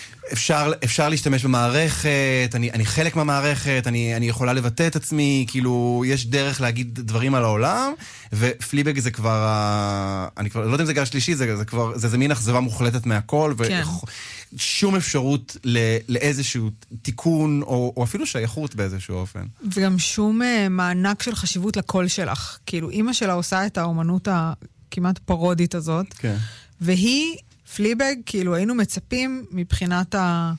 Speaker 3: אפשר להשתמש במערכת, אני חלק מהמערכת, אני יכולה לבטא את עצמי, כאילו, יש דרך להגיד דברים על העולם, ופליבג זה כבר, אני כבר לא יודע אם זה גל שלישי, זה מין אכזבה מוחלטת מהכל, ושום אפשרות לאיזשהו תיקון, או אפילו שייכות באיזשהו אופן.
Speaker 2: וגם שום מענק של חשיבות לקול שלך. כאילו, אמא שלה עושה את האומנות הכמעט פרודית הזאת, כן. והיא... פליבג, כאילו היינו מצפים מבחינת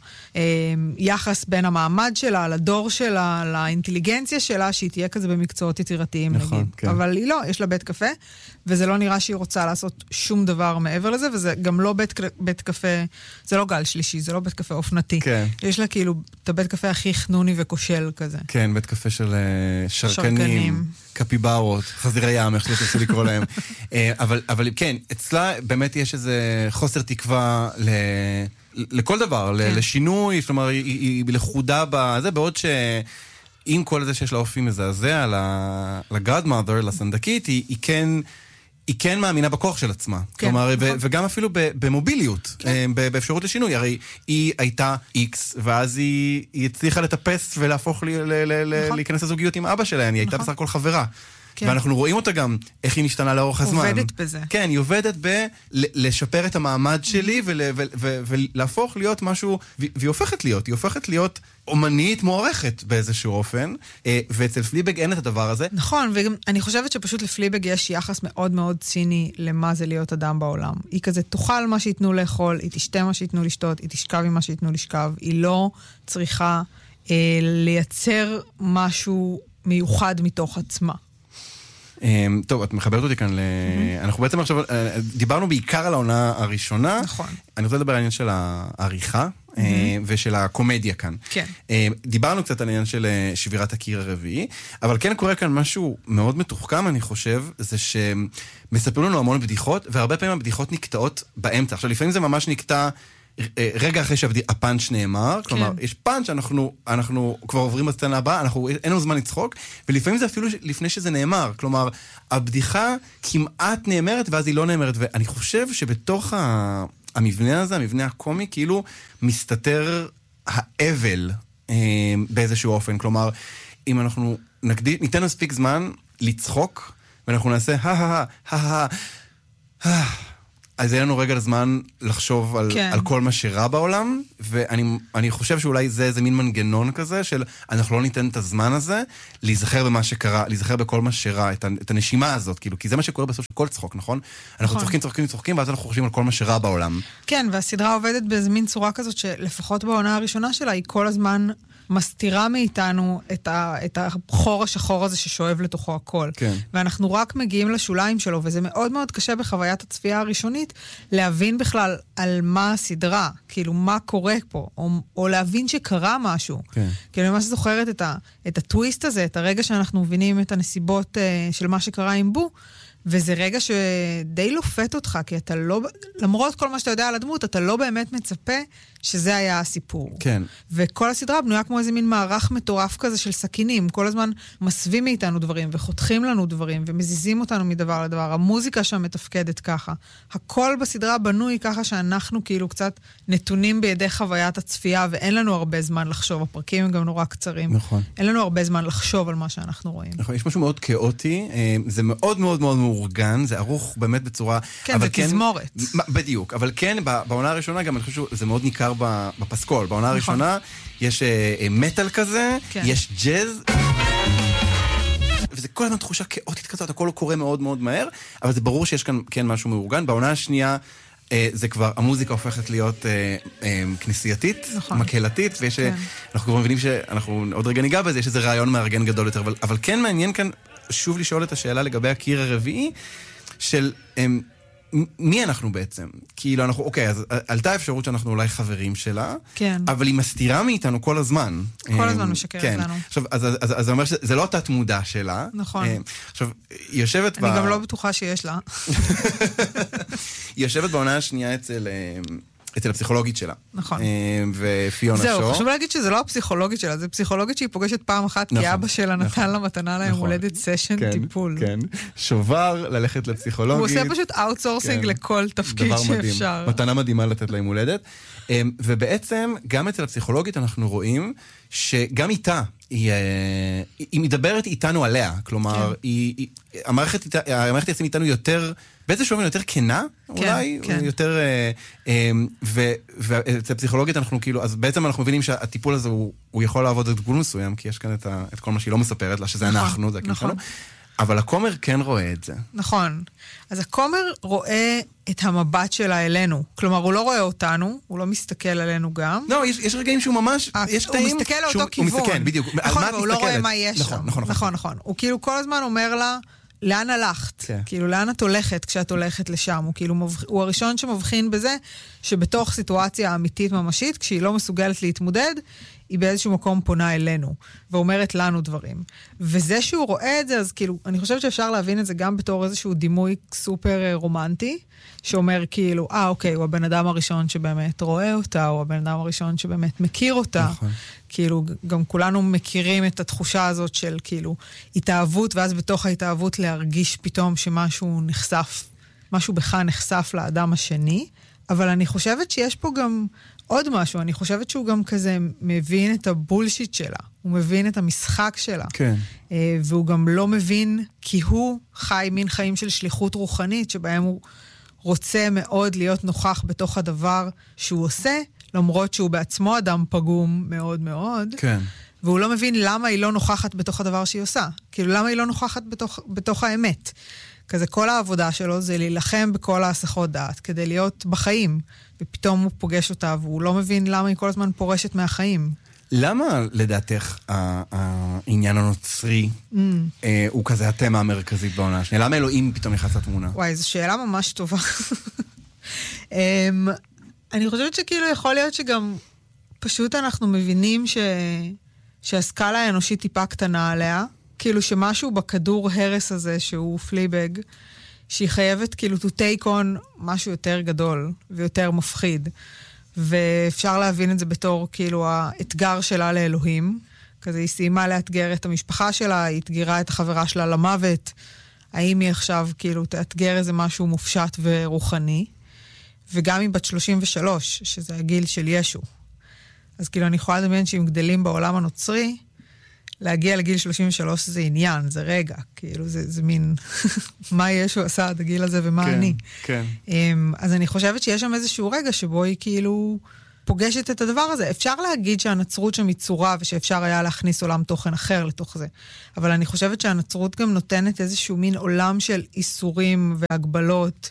Speaker 2: היחס בין המעמד שלה, לדור שלה, לאינטליגנציה שלה, שהיא תהיה כזה במקצועות יצירתיים, נכון, נגיד. כן. אבל היא לא, יש לה בית קפה, וזה לא נראה שהיא רוצה לעשות שום דבר מעבר לזה, וזה גם לא בית קפה, זה לא גל שלישי, זה לא בית קפה אופנתי. כן. יש לה כאילו את הבית קפה הכי חנוני וכושל כזה.
Speaker 3: כן, בית קפה של שרקנים. קפיברות, חזירי ים, איך שתרצו לקרוא להם. אבל כן, אצלה באמת יש איזה חוסר תקווה לכל דבר, לשינוי, כלומר, היא לחודה בזה, בעוד שעם כל זה שיש לה אופי מזעזע, ל-Godmother, לסנדקית, היא כן מאמינה בכוח של עצמה. כלומר, וגם אפילו במוביליות, באפשרות לשינוי. הרי היא הייתה X, ואז היא הצליחה לטפס ולהפוך להיכנס לזוגיות עם אבא שלהם. היא הייתה בסך הכל חברה. ואנחנו רואים אותה גם, איך היא משתנה לאורך הזמן.
Speaker 2: עובדת בזה.
Speaker 3: כן, היא עובדת לשפר את המעמד שלי, ולהפוך להיות משהו, והיא הופכת להיות אומנית מוערכת באיזשהו אופן, ואצל פליבג אין את הדבר הזה.
Speaker 2: נכון, וגם אני חושבת שפשוט לפליבג יש יחס מאוד מאוד ציני למה זה להיות אדם בעולם. היא כזה תאכל מה שיתנו לאכול, היא תשתה מה שיתנו לשתות, היא תשכב עם מה שיתנו לשכב, היא לא צריכה לייצר משהו מיוחד מתוך עצמה.
Speaker 3: טוב, את מחברת אותי כאן אנחנו בעצם עכשיו דיברנו בעיקר על העונה הראשונה.
Speaker 2: נכון.
Speaker 3: אני רוצה לדבר על העניין של העריכה ושל הקומדיה כאן.
Speaker 2: כן.
Speaker 3: דיברנו קצת על העניין של שבירת הקיר הרביעי, אבל כן קורה כאן משהו מאוד מתוחכם, אני חושב, זה שמספרים לנו המון בדיחות, והרבה פעמים הבדיחות נקטעות באמצע. עכשיו, לפעמים זה ממש נקטע רגע אחרי שהפאנץ' נאמר, כלומר, יש פאנץ', אנחנו כבר עוברים בסצנה הבאה, אין לנו זמן לצחוק, ולפעמים זה אפילו לפני שזה נאמר, כלומר, הבדיחה כמעט נאמרת, ואז היא לא נאמרת, ואני חושב שבתוך המבנה הזה, המבנה הקומי, כאילו מסתתר האבל באיזשהו אופן, כלומר, אם אנחנו ניתן מספיק זמן לצחוק, ואנחנו נעשה אז יהיה לנו רגע לזמן לחשוב על כל מה שרע בעולם, ואני חושב שאולי זה איזה מין מנגנון כזה, של אנחנו לא ניתן את הזמן הזה, להיזכר במה שקרה, להיזכר בכל מה שרע, את הנשימה הזאת, כאילו, כי זה מה שקורה בסוף של כל צחוק, נכון? אנחנו צוחקים, ואז אנחנו חושבים על כל מה שרע בעולם.
Speaker 2: כן, והסדרה עובדת באיזה מין צורה כזאת, שלפחות בעונה הראשונה שלה, היא כל הזמן מסתירה מאיתנו את החור השחור הזה ששואב לתוכו הכל.
Speaker 3: כן.
Speaker 2: ואנחנו רק מגיעים לשוליים שלו, וזה מאוד מאוד קשה בחוויית הצפייה הראשונית, להבין בכלל על מה הסדרה, כאילו מה קורה פה, או להבין שקרה משהו.
Speaker 3: כן.
Speaker 2: כאילו אני ממש זוכרת את הטוויסט הזה, את הרגע שאנחנו מבינים את הנסיבות של מה שקרה עם בו, וזה רגע שדי לופת אותך, כי אתה לא, למרות כל מה שאתה יודע על הדמות, אתה לא באמת מצפה שזה היה הסיפור.
Speaker 3: כן.
Speaker 2: וכל הסדרה בנויה כמו איזה מין מערך מטורף כזה של סכינים, כל הזמן מסווים מאיתנו דברים, וחותכים לנו דברים, ומזיזים אותנו מדבר לדבר. המוזיקה שם מתפקדת ככה. הכל בסדרה בנוי ככה שאנחנו כאילו קצת נתונים בידי חוויית הצפייה, ואין לנו הרבה זמן לחשוב. הפרקים הם גם נורא קצרים.
Speaker 3: נכון.
Speaker 2: אין לנו הרבה זמן לחשוב על מה שאנחנו רואים.
Speaker 3: נכון, יש משהו מאוד כאוטי, זה מאוד מאוד מאוד מאורגן, זה ערוך באמת בצורה...
Speaker 2: כן, זה תזמורת.
Speaker 3: בדיוק, אבל כן, בעונה הראשונה גם אני חושב שזה מאוד ניכר בפסקול. בעונה הראשונה יש מטל כזה, יש ג'אז, וזה כל הזמן תחושה כאוטית כזאת, הכל קורה מאוד מאוד מהר, אבל זה ברור שיש כאן כן משהו מאורגן. בעונה השנייה זה כבר, המוזיקה הופכת להיות כנסייתית, מקהלתית, ואנחנו כבר מבינים שאנחנו עוד רגע ניגע בזה, יש איזה רעיון מארגן גדול יותר, אבל כן מעניין כאן שוב לשאול את השאלה לגבי הקיר הרביעי, של מי אנחנו בעצם? כאילו אנחנו, אוקיי, אז עלתה אפשרות שאנחנו אולי חברים שלה,
Speaker 2: כן.
Speaker 3: אבל היא מסתירה מאיתנו כל הזמן.
Speaker 2: כל הזמן משקרת לנו.
Speaker 3: עכשיו, אז זה אומר שזה לא התת מודע שלה.
Speaker 2: נכון.
Speaker 3: עכשיו, היא יושבת
Speaker 2: אני גם לא בטוחה שיש לה.
Speaker 3: היא יושבת בעונה השנייה אצל הפסיכולוגית שלה.
Speaker 2: נכון.
Speaker 3: ופיונה שור.
Speaker 2: זהו, חשוב להגיד שזה לא הפסיכולוגית שלה, זה פסיכולוגית שהיא פוגשת פעם אחת, כי אבא שלה נתן לה מתנה ליום הולדת סשן טיפול.
Speaker 3: כן, שובר ללכת לפסיכולוגית.
Speaker 2: הוא עושה פשוט אאוטסורסינג לכל תפקיד שאפשר.
Speaker 3: מתנה מדהימה לתת לה יום הולדת. ובעצם, גם אצל הפסיכולוגית אנחנו רואים שגם איתה, היא מדברת איתנו עליה. כלומר, המערכת יעשים איתנו יותר... באיזשהו אופן יותר כנה, אולי, יותר, ואצל הפסיכולוגית אנחנו כאילו, אז בעצם אנחנו מבינים שהטיפול הזה הוא יכול לעבוד את גבול מסוים, כי יש כאן את כל מה שהיא לא מספרת לה, שזה אנחנו, זה הכי שלנו, אבל הכומר כן רואה את זה.
Speaker 2: נכון. אז הכומר רואה את המבט שלה אלינו. כלומר, הוא לא רואה אותנו, הוא לא מסתכל עלינו גם.
Speaker 3: לא, יש רגעים שהוא ממש, יש
Speaker 2: הוא מסתכל לאותו כיוון.
Speaker 3: הוא מסתכל, בדיוק.
Speaker 2: נכון, אבל הוא לא רואה מה יש שם. נכון. הוא כאילו כל הזמן אומר לה, לאן הלכת? כאילו, לאן את הולכת כשאת הולכת לשם? הוא הראשון שמבחין בזה שבתוך סיטואציה אמיתית ממשית, כשהיא לא מסוגלת להתמודד, היא באיזשהו מקום פונה אלינו, ואומרת לנו דברים. וזה שהוא רואה את זה, אז כאילו, אני חושבת שאפשר להבין את זה גם בתור איזשהו דימוי סופר רומנטי, שאומר כאילו, אוקיי, הוא הבן אדם הראשון שבאמת רואה אותה, הוא הבן אדם הראשון שבאמת מכיר אותה.
Speaker 3: נכון.
Speaker 2: כאילו, גם כולנו מכירים את התחושה הזאת של כאילו, התאהבות, ואז בתוך ההתאהבות להרגיש פתאום שמשהו נחשף, משהו בך נחשף לאדם השני, אבל אני חושבת שיש פה גם עוד משהו, אני חושבת שהוא גם כזה מבין את הבולשיט שלה, הוא מבין את המשחק שלה.
Speaker 3: כן.
Speaker 2: והוא גם לא מבין, כי הוא חי מין חיים של שליחות רוחנית, שבהם הוא רוצה מאוד להיות נוכח בתוך הדבר שהוא עושה, למרות שהוא בעצמו אדם פגום מאוד מאוד.
Speaker 3: כן.
Speaker 2: והוא לא מבין למה היא לא נוכחת בתוך הדבר שהיא עושה. כאילו, למה היא לא נוכחת בתוך האמת. כזה כל העבודה שלו זה להילחם בכל ההסחות דעת, כדי להיות בחיים. ופתאום הוא פוגש אותה, והוא לא מבין למה היא כל הזמן פורשת מהחיים.
Speaker 3: למה לדעתך העניין הנוצרי הוא כזה התמה המרכזית בעונה השנייה? למה אלוהים פתאום נכנס לתמונה?
Speaker 2: וואי, זו שאלה ממש טובה. אני חושבת שכאילו יכול להיות שגם פשוט אנחנו מבינים שהסקאלה האנושית טיפה קטנה עליה, כאילו שמשהו בכדור הרס הזה שהוא פליבג, שהיא חייבת כאילו to take on משהו יותר גדול ויותר מפחיד. ואפשר להבין את זה בתור כאילו האתגר שלה לאלוהים. כזה היא סיימה לאתגר את המשפחה שלה, היא התגירה את החברה שלה למוות. האם היא עכשיו כאילו תאתגר איזה משהו מופשט ורוחני? וגם היא בת 33, שזה הגיל של ישו. אז כאילו אני יכולה לדמיין שאם גדלים בעולם הנוצרי, להגיע לגיל 33 זה עניין, זה רגע. כאילו זה מין, מה ישו עשה עד הגיל הזה ומה אני.
Speaker 3: כן.
Speaker 2: אז אני חושבת שיש שם איזשהו רגע שבו היא כאילו פוגשת את הדבר הזה. אפשר להגיד שהנצרות שם היא צורה, ושאפשר היה להכניס עולם תוכן אחר לתוך זה. אבל אני חושבת שהנצרות גם נותנת איזשהו מין עולם של איסורים והגבלות,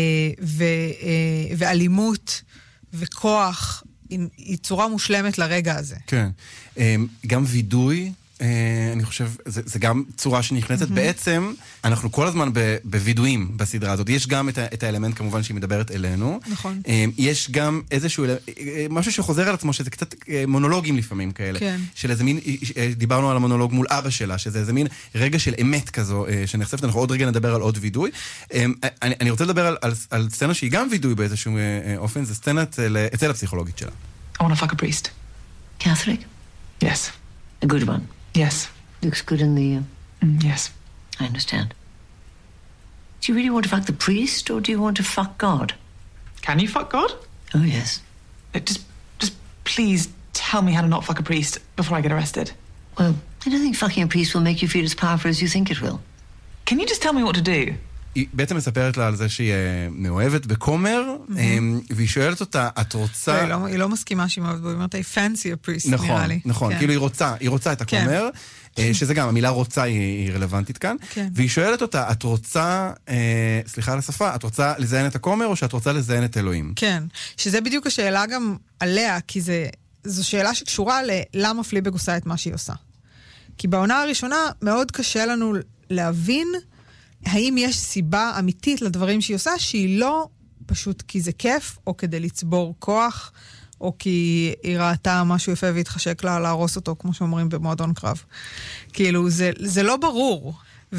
Speaker 2: ואלימות וכוח. היא צורה מושלמת לרגע הזה.
Speaker 3: כן. גם וידוי, אני חושב, זה גם צורה שנכנסת. בעצם, אנחנו כל הזמן בוידויים בסדרה הזאת. יש גם את האלמנט, כמובן, שהיא מדברת אלינו.
Speaker 2: נכון.
Speaker 3: יש גם איזשהו, משהו שחוזר על עצמו, שזה קצת מונולוגים לפעמים כאלה.
Speaker 2: כן.
Speaker 3: של איזה מין, דיברנו על המונולוג מול אבא שלה, שזה איזה מין רגע של אמת כזו, שנחשפת. אנחנו עוד רגע נדבר על עוד וידוי. אני רוצה לדבר על סצנה שהיא גם וידוי באיזשהו אופן, זה סצנה אצל הפסיכולוגית שלה.
Speaker 5: I want to fuck a priest.
Speaker 6: Catholic?
Speaker 5: Yes.
Speaker 6: A good one?
Speaker 5: Yes.
Speaker 6: Looks good in the...
Speaker 5: Yes.
Speaker 6: I understand. Do you really want to fuck the priest, or do you want to fuck God?
Speaker 5: Can you fuck God?
Speaker 6: Oh, yes.
Speaker 5: Just please tell me how to not fuck a priest before I get arrested.
Speaker 6: Well, I don't think fucking a priest will make you feel as powerful as you think it will.
Speaker 5: Can you just tell me what to do?
Speaker 3: היא בעצם מספרת לה על זה שהיא מאוהבת בכומר, והיא שואלת אותה, את רוצה...
Speaker 2: היא לא מסכימה שהיא מאוהבת בו, היא אומרת, I fancy a priest, נראה לי.
Speaker 3: נכון, כאילו היא רוצה את הכומר, שזה גם, המילה רוצה היא רלוונטית כאן, והיא שואלת אותה, את רוצה, סליחה על השפה, את רוצה לזיין את הכומר, או שאת רוצה לזיין את אלוהים?
Speaker 2: כן, שזה בדיוק השאלה גם עליה, כי זו שאלה שקשורה ללמה פליבג עושה את מה שהיא עושה. כי בעונה הראשונה מאוד קשה לנו להבין האם יש סיבה אמיתית לדברים שהיא עושה, שהיא לא פשוט כי זה כיף, או כדי לצבור כוח, או כי היא ראתה משהו יפה והתחשק לה להרוס אותו, כמו שאומרים במועדון קרב. כאילו, זה לא ברור.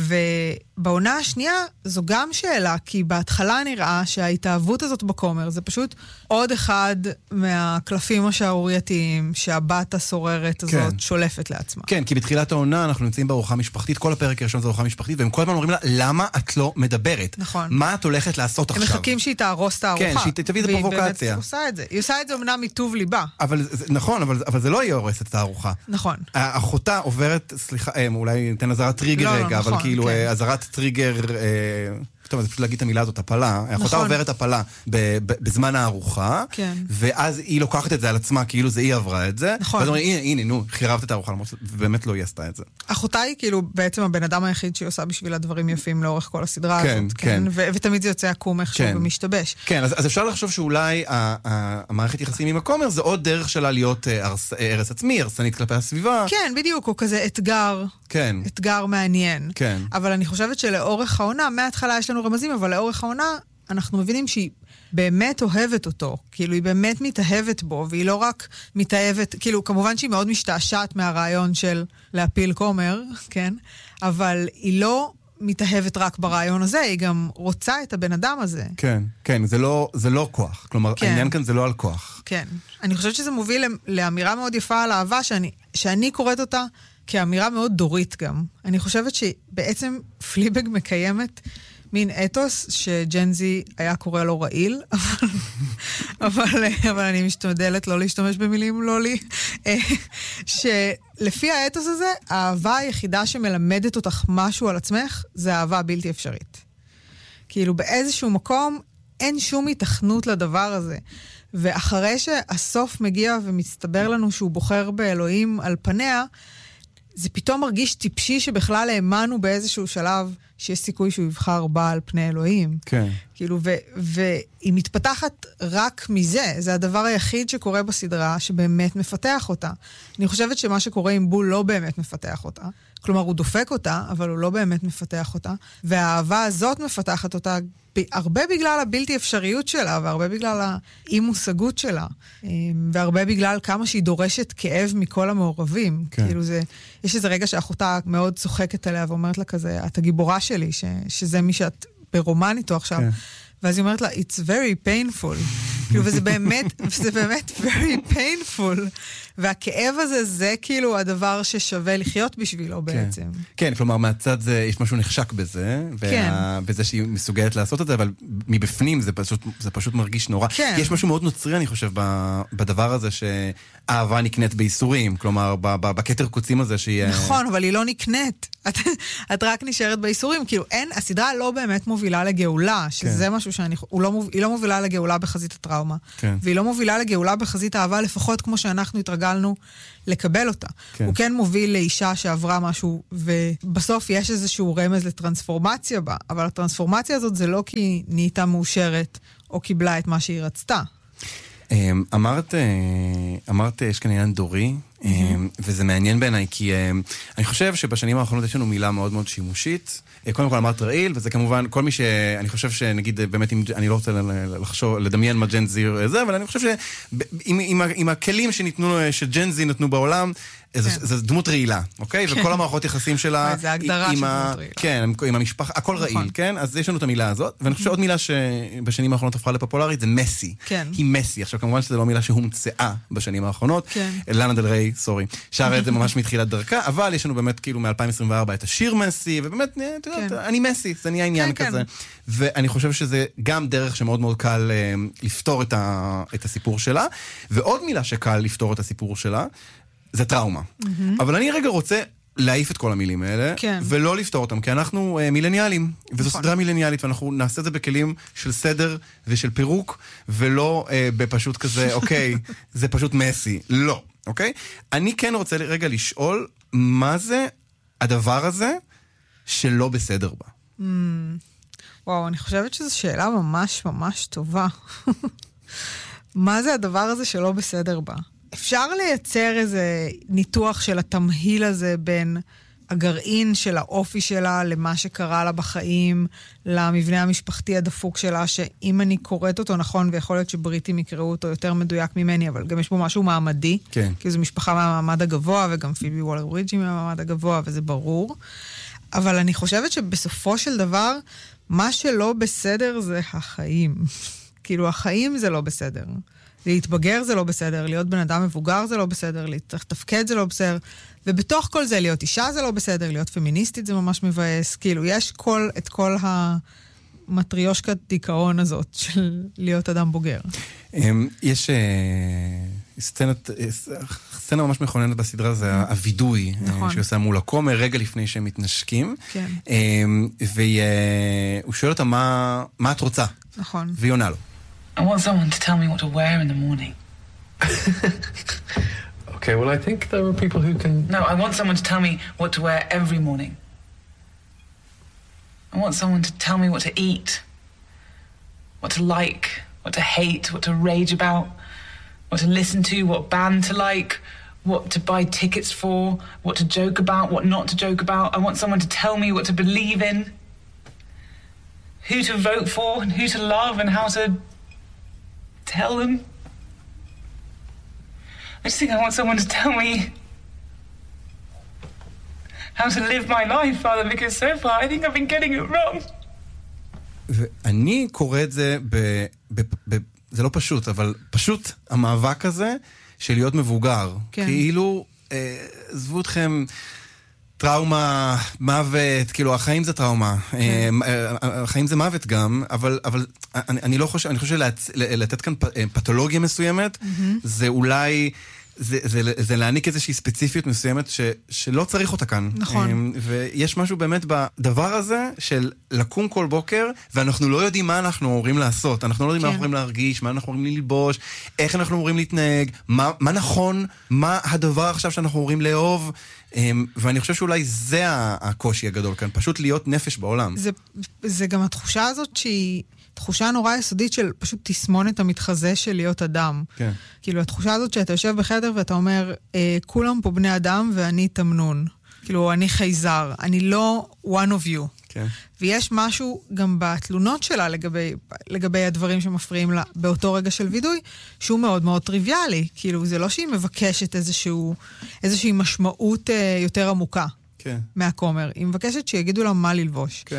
Speaker 2: ובעונה השנייה זו גם שאלה, כי בהתחלה נראה שההתאהבות הזאת בכומר זה פשוט עוד אחד מהקלפים השערורייתיים שהבת הסוררת הזאת שולפת לעצמה.
Speaker 3: כן, כי בתחילת העונה אנחנו נמצאים בארוחה משפחתית, כל הפרק הראשון זה ארוחה משפחתית, והם כל הזמן אומרים לה, למה את לא מדברת?
Speaker 2: נכון.
Speaker 3: מה את הולכת לעשות עכשיו?
Speaker 2: הם מחכים שהיא תארוס את הארוחה.
Speaker 3: כן, שהיא תביא את הפרובוקציה.
Speaker 2: והיא באמת עושה את זה. היא עושה את זה אמנם מטוב ליבה.
Speaker 3: נכון, אבל זה לא יהיה הורס את הארוחה.
Speaker 2: נכון.
Speaker 3: האחותה עוברת, סליחה, אולי ניתן עזרת טריגר רגע, אבל כאילו עזרת טריגר, טוב, זה פשוט להגיד את המילה הזאת, הפלה. האחותה עוברת הפלה בזמן הארוחה, ואז היא לוקחת את זה על עצמה, כאילו זה היא עברה את זה.
Speaker 2: נכון.
Speaker 3: ואז אומרים, הנה, נו, חירבת את הארוחה, ובאמת לא היא עשתה את זה.
Speaker 2: אחותה היא כאילו בעצם הבן אדם היחיד שהיא עושה בשביל הדברים יפים לאורך כל הסדרה הזאת.
Speaker 3: כן.
Speaker 2: ותמיד זה יוצא עקום איכשהו ומשתבש.
Speaker 3: כן, אז אפשר לחשוב שאולי המערכת יחסים עם הכומר, זה עוד דרך שלה להיות הרס עצמי, הרסנית כלפי הסביבה.
Speaker 2: כן, בדיוק, או כזה אתגר.
Speaker 3: כן.
Speaker 2: אתגר מעניין.
Speaker 3: כן.
Speaker 2: אבל אני חושבת שלאורך העונה, מההתחלה יש לנו רמזים, אבל לאורך העונה אנחנו מבינים שהיא באמת אוהבת אותו. כאילו, היא באמת מתאהבת בו, והיא לא רק מתאהבת, כאילו, כמובן שהיא מאוד משתעשעת מהרעיון של להפיל כומר, כן? אבל היא לא מתאהבת רק ברעיון הזה, היא גם רוצה את הבן אדם הזה.
Speaker 3: כן, כן, זה לא כוח. כלומר, העניין כאן זה לא על כוח.
Speaker 2: כן. אני חושבת שזה מוביל לאמירה מאוד יפה על אהבה, שאני קוראת אותה כאמירה מאוד דורית גם. אני חושבת שבעצם פליבג מקיימת מין אתוס שג'נזי היה קורא לו רעיל, אבל אני משתדלת לא להשתמש במילים לא לי, שלפי האתוס הזה, האהבה היחידה שמלמדת אותך משהו על עצמך, זה אהבה בלתי אפשרית. כאילו באיזשהו מקום אין שום התכנות לדבר הזה. ואחרי שהסוף מגיע ומסתבר לנו שהוא בוחר באלוהים על פניה, זה פתאום מרגיש טיפשי שבכלל האמנו באיזשהו שלב שיש סיכוי שהוא יבחר בה על פני אלוהים.
Speaker 3: כן.
Speaker 2: כאילו, והיא מתפתחת רק מזה. זה הדבר היחיד שקורה בסדרה שבאמת מפתח אותה. אני חושבת שמה שקורה עם בול לא באמת מפתח אותה. כלומר, הוא דופק אותה, אבל הוא לא באמת מפתח אותה. והאהבה הזאת מפתחת אותה הרבה בגלל הבלתי אפשריות שלה, והרבה בגלל האי-מושגות שלה, והרבה בגלל כמה שהיא דורשת כאב מכל המעורבים.
Speaker 3: כן.
Speaker 2: כאילו יש איזה רגע שאחותה מאוד צוחקת עליה ואומרת לה כזה, את הגיבורה שלי, שזה מי שאת ברומן איתו עכשיו. כן. ואז היא אומרת לה, it's very painful. כאילו, וזה באמת very painful. והכאב הזה, זה כאילו הדבר ששווה לחיות בשבילו בעצם.
Speaker 3: כן, כלומר, מהצד יש משהו נחשק בזה, בזה שהיא מסוגלת לעשות את זה, אבל מבפנים זה פשוט מרגיש נורא. יש משהו מאוד נוצרי, אני חושב, בדבר הזה שאהבה נקנית בייסורים, כלומר, בכתר קוצים הזה שהיא...
Speaker 2: נכון, אבל היא לא נקנית. את רק נשארת בייסורים, כאילו הסדרה לא באמת מובילה לגאולה, שזה משהו היא לא מובילה לגאולה בחזית הטראומה, והיא לא מובילה לגאולה בחזית האהבה, לפחות כמו שאנחנו התרגלנו לקבל אותה. הוא כן מוביל לאישה שעברה משהו, ובסוף יש איזשהו רמז לטרנספורמציה בה, אבל הטרנספורמציה הזאת זה לא כי היא נהייתה מאושרת, או קיבלה את מה שהיא רצתה.
Speaker 3: אמרת יש כאן עניין דורי, וזה מעניין בעיניי, כי אני חושב שבשנים האחרונות יש לנו מילה מאוד מאוד שימושית. קודם כל אמרת רעיל, וזה כמובן כל מי אני חושב שנגיד באמת, אני לא רוצה לדמיין מה ג'ן זי זה, אבל אני חושב שעם הכלים שג'ן זי נתנו בעולם, זו דמות רעילה, אוקיי? וכל המערכות יחסים שלה...
Speaker 2: זה הגדרה של דמות רעילה.
Speaker 3: כן, עם המשפחה, הכל רעיל, כן? אז יש לנו את המילה הזאת, ואני חושב שעוד מילה שבשנים האחרונות הפכה לפופולרית, זה מסי. היא מסי. עכשיו, כמובן שזו לא מילה שהומצאה בשנים האחרונות. לאנה דל ריי, סורי. שרה את זה ממש מתחילת דרכה, אבל יש לנו באמת כאילו מ-2024 את השיר מסי, ובאמת, אתה יודע, אני מסי, זה נהיה עניין כזה. ואני חושב שזה גם דרך שמאוד מאוד קל לפתור את הסיפור שלה, ועוד מילה שקל לפתור את הסיפור שלה, זה טראומה. אבל אני רגע רוצה להעיף את כל המילים האלה, ולא לפתור אותם, כי אנחנו מילניאלים, וזו סדרה מילניאלית, ואנחנו נעשה את זה בכלים של סדר ושל פירוק, ולא בפשוט כזה, אוקיי, זה פשוט מסי. לא, אוקיי? אני כן רוצה רגע לשאול, מה זה הדבר הזה שלא בסדר בה?
Speaker 2: וואו, אני חושבת שזו שאלה ממש ממש טובה. מה זה הדבר הזה שלא בסדר בה? אפשר לייצר איזה ניתוח של התמהיל הזה בין הגרעין של האופי שלה למה שקרה לה בחיים, למבנה המשפחתי הדפוק שלה, שאם אני קוראת אותו נכון, ויכול להיות שבריטים יקראו אותו יותר מדויק ממני, אבל גם יש בו משהו מעמדי, כי זו משפחה מהמעמד הגבוה, וגם פיבי וולר ריג'י מהמעמד הגבוה, וזה ברור. אבל אני חושבת שבסופו של דבר, מה שלא בסדר זה החיים. כאילו, החיים זה לא בסדר. להתבגר זה לא בסדר, להיות בן אדם מבוגר זה לא בסדר, לתפקד זה לא בסדר, ובתוך כל זה להיות אישה זה לא בסדר, להיות פמיניסטית זה ממש מבאס, כאילו יש את כל המטריושקת דיכאון הזאת של להיות אדם בוגר.
Speaker 3: יש סצנה ממש מכוננת בסדרה, זה הווידוי שעושה מול הכומר רגע לפני שהם מתנשקים, והוא שואל אותה מה את רוצה?
Speaker 2: נכון.
Speaker 3: והיא עונה לו.
Speaker 5: I want someone to tell me what to wear in the morning.
Speaker 7: Okay, well, I think there are people who can...
Speaker 5: No, I want someone to tell me what to wear every morning. I want someone to tell me what to eat, what to like, what to hate, what to rage about, what to listen to, what band to like, what to buy tickets for, what to joke about, what not to joke about. I want someone to tell me what to believe in, who to vote for, and who to love, and how to... tell them. I just think I want someone to tell me how to live my life, Father, because so far I think I've been getting it wrong.
Speaker 3: ואני קורא את זה זה לא פשוט, אבל פשוט המאבק הזה של להיות מבוגר. כאילו, עזבו אתכם... טראומה, מוות, כאילו החיים זה טראומה, החיים זה מוות גם, אבל אני לא חושב, אני חושב לתת כאן פתולוגיה מסוימת, זה אולי, זה להעניק איזושהי ספציפיות מסוימת שלא צריך אותה כאן.
Speaker 2: נכון.
Speaker 3: ויש משהו באמת בדבר הזה של לקום כל בוקר, ואנחנו לא יודעים מה אנחנו אמורים לעשות, אנחנו לא יודעים מה אנחנו אמורים להרגיש, מה אנחנו אמורים ללבוש, איך אנחנו אמורים להתנהג, מה נכון, מה הדבר עכשיו שאנחנו אמורים לאהוב, ואני חושב שאולי זה הקושי הגדול כאן, פשוט להיות נפש בעולם.
Speaker 2: זה גם התחושה הזאת שהיא תחושה נורא יסודית של פשוט תסמונת המתחזה של להיות אדם. כן. כאילו התחושה הזאת שאתה יושב בחדר ואתה אומר, כולם פה בני אדם ואני תמנון. כאילו אני חייזר, אני לא one of you. כן. ויש משהו גם בתלונות שלה לגבי הדברים שמפריעים לה באותו רגע של וידוי, שהוא מאוד מאוד טריוויאלי. כאילו זה לא שהיא מבקשת איזושהי משמעות יותר עמוקה. כן. מהכומר. היא מבקשת שיגידו לה מה ללבוש. כן.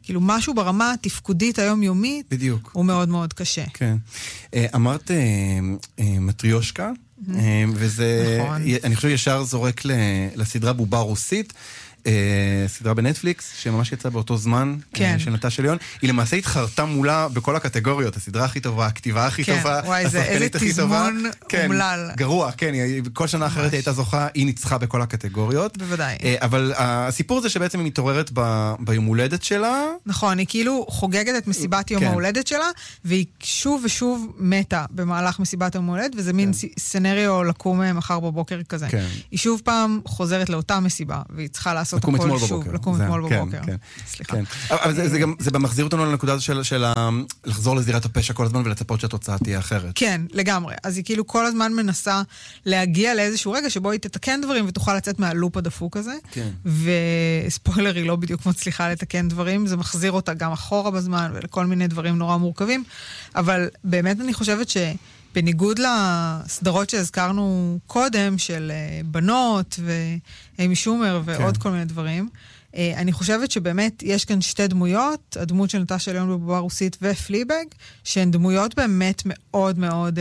Speaker 2: כאילו משהו ברמה התפקודית היומיומית,
Speaker 3: בדיוק.
Speaker 2: הוא מאוד מאוד קשה.
Speaker 3: כן. אמרת מטריושקה, וזה,
Speaker 2: נכון.
Speaker 3: אני חושב ישר זורק לסדרה בובה רוסית, סדרה בנטפליקס, שממש יצאה באותו זמן,
Speaker 2: כן.
Speaker 3: של נטשה ליון. היא למעשה התחרתה מולה בכל הקטגוריות, הסדרה הכי טובה, הכתיבה הכי
Speaker 2: כן,
Speaker 3: טובה,
Speaker 2: וואי, זה איזה תזמון אומלל.
Speaker 3: גרוע, כן, כל שנה אחרת היא הייתה זוכה, היא ניצחה בכל הקטגוריות.
Speaker 2: בוודאי.
Speaker 3: אבל הסיפור זה שבעצם היא מתעוררת ביום הולדת שלה.
Speaker 2: נכון, היא כאילו חוגגת את מסיבת יום
Speaker 3: כן.
Speaker 2: ההולדת שלה, והיא שוב ושוב מתה במהלך מסיבת יום ההולדת, וזה מין סנריו לקום מחר בבוקר כזה.
Speaker 3: כן.
Speaker 2: היא שוב פעם חוזרת לאותה מסיבה, והיא צריכה לעשות
Speaker 3: לקום
Speaker 2: הכל
Speaker 3: אתמול
Speaker 2: שוב.
Speaker 3: בבוקר.
Speaker 2: לקום אתמול בבוקר.
Speaker 3: כן.
Speaker 2: סליחה.
Speaker 3: כן. אבל זה מחזיר אותנו לנקודה הזו של לחזור לזירת הפשע כל הזמן ולצפות שהתוצאה תהיה אחרת.
Speaker 2: כן, לגמרי. אז היא כאילו כל הזמן מנסה להגיע לאיזשהו רגע שבו היא תתקן דברים ותוכל לצאת מהלופ הדפוק הזה.
Speaker 3: כן.
Speaker 2: וספוילר, היא לא בדיוק מצליחה לתקן דברים, זה מחזיר אותה גם אחורה בזמן ולכל מיני דברים נורא מורכבים. אבל באמת אני חושבת שבניגוד לסדרות שהזכרנו קודם, של בנות ואימי שומר ועוד כל מיני דברים, אני חושבת שבאמת יש כאן שתי דמויות, הדמות של נטשה ליון בבובה רוסית ופליבג, שהן דמויות באמת מאוד מאוד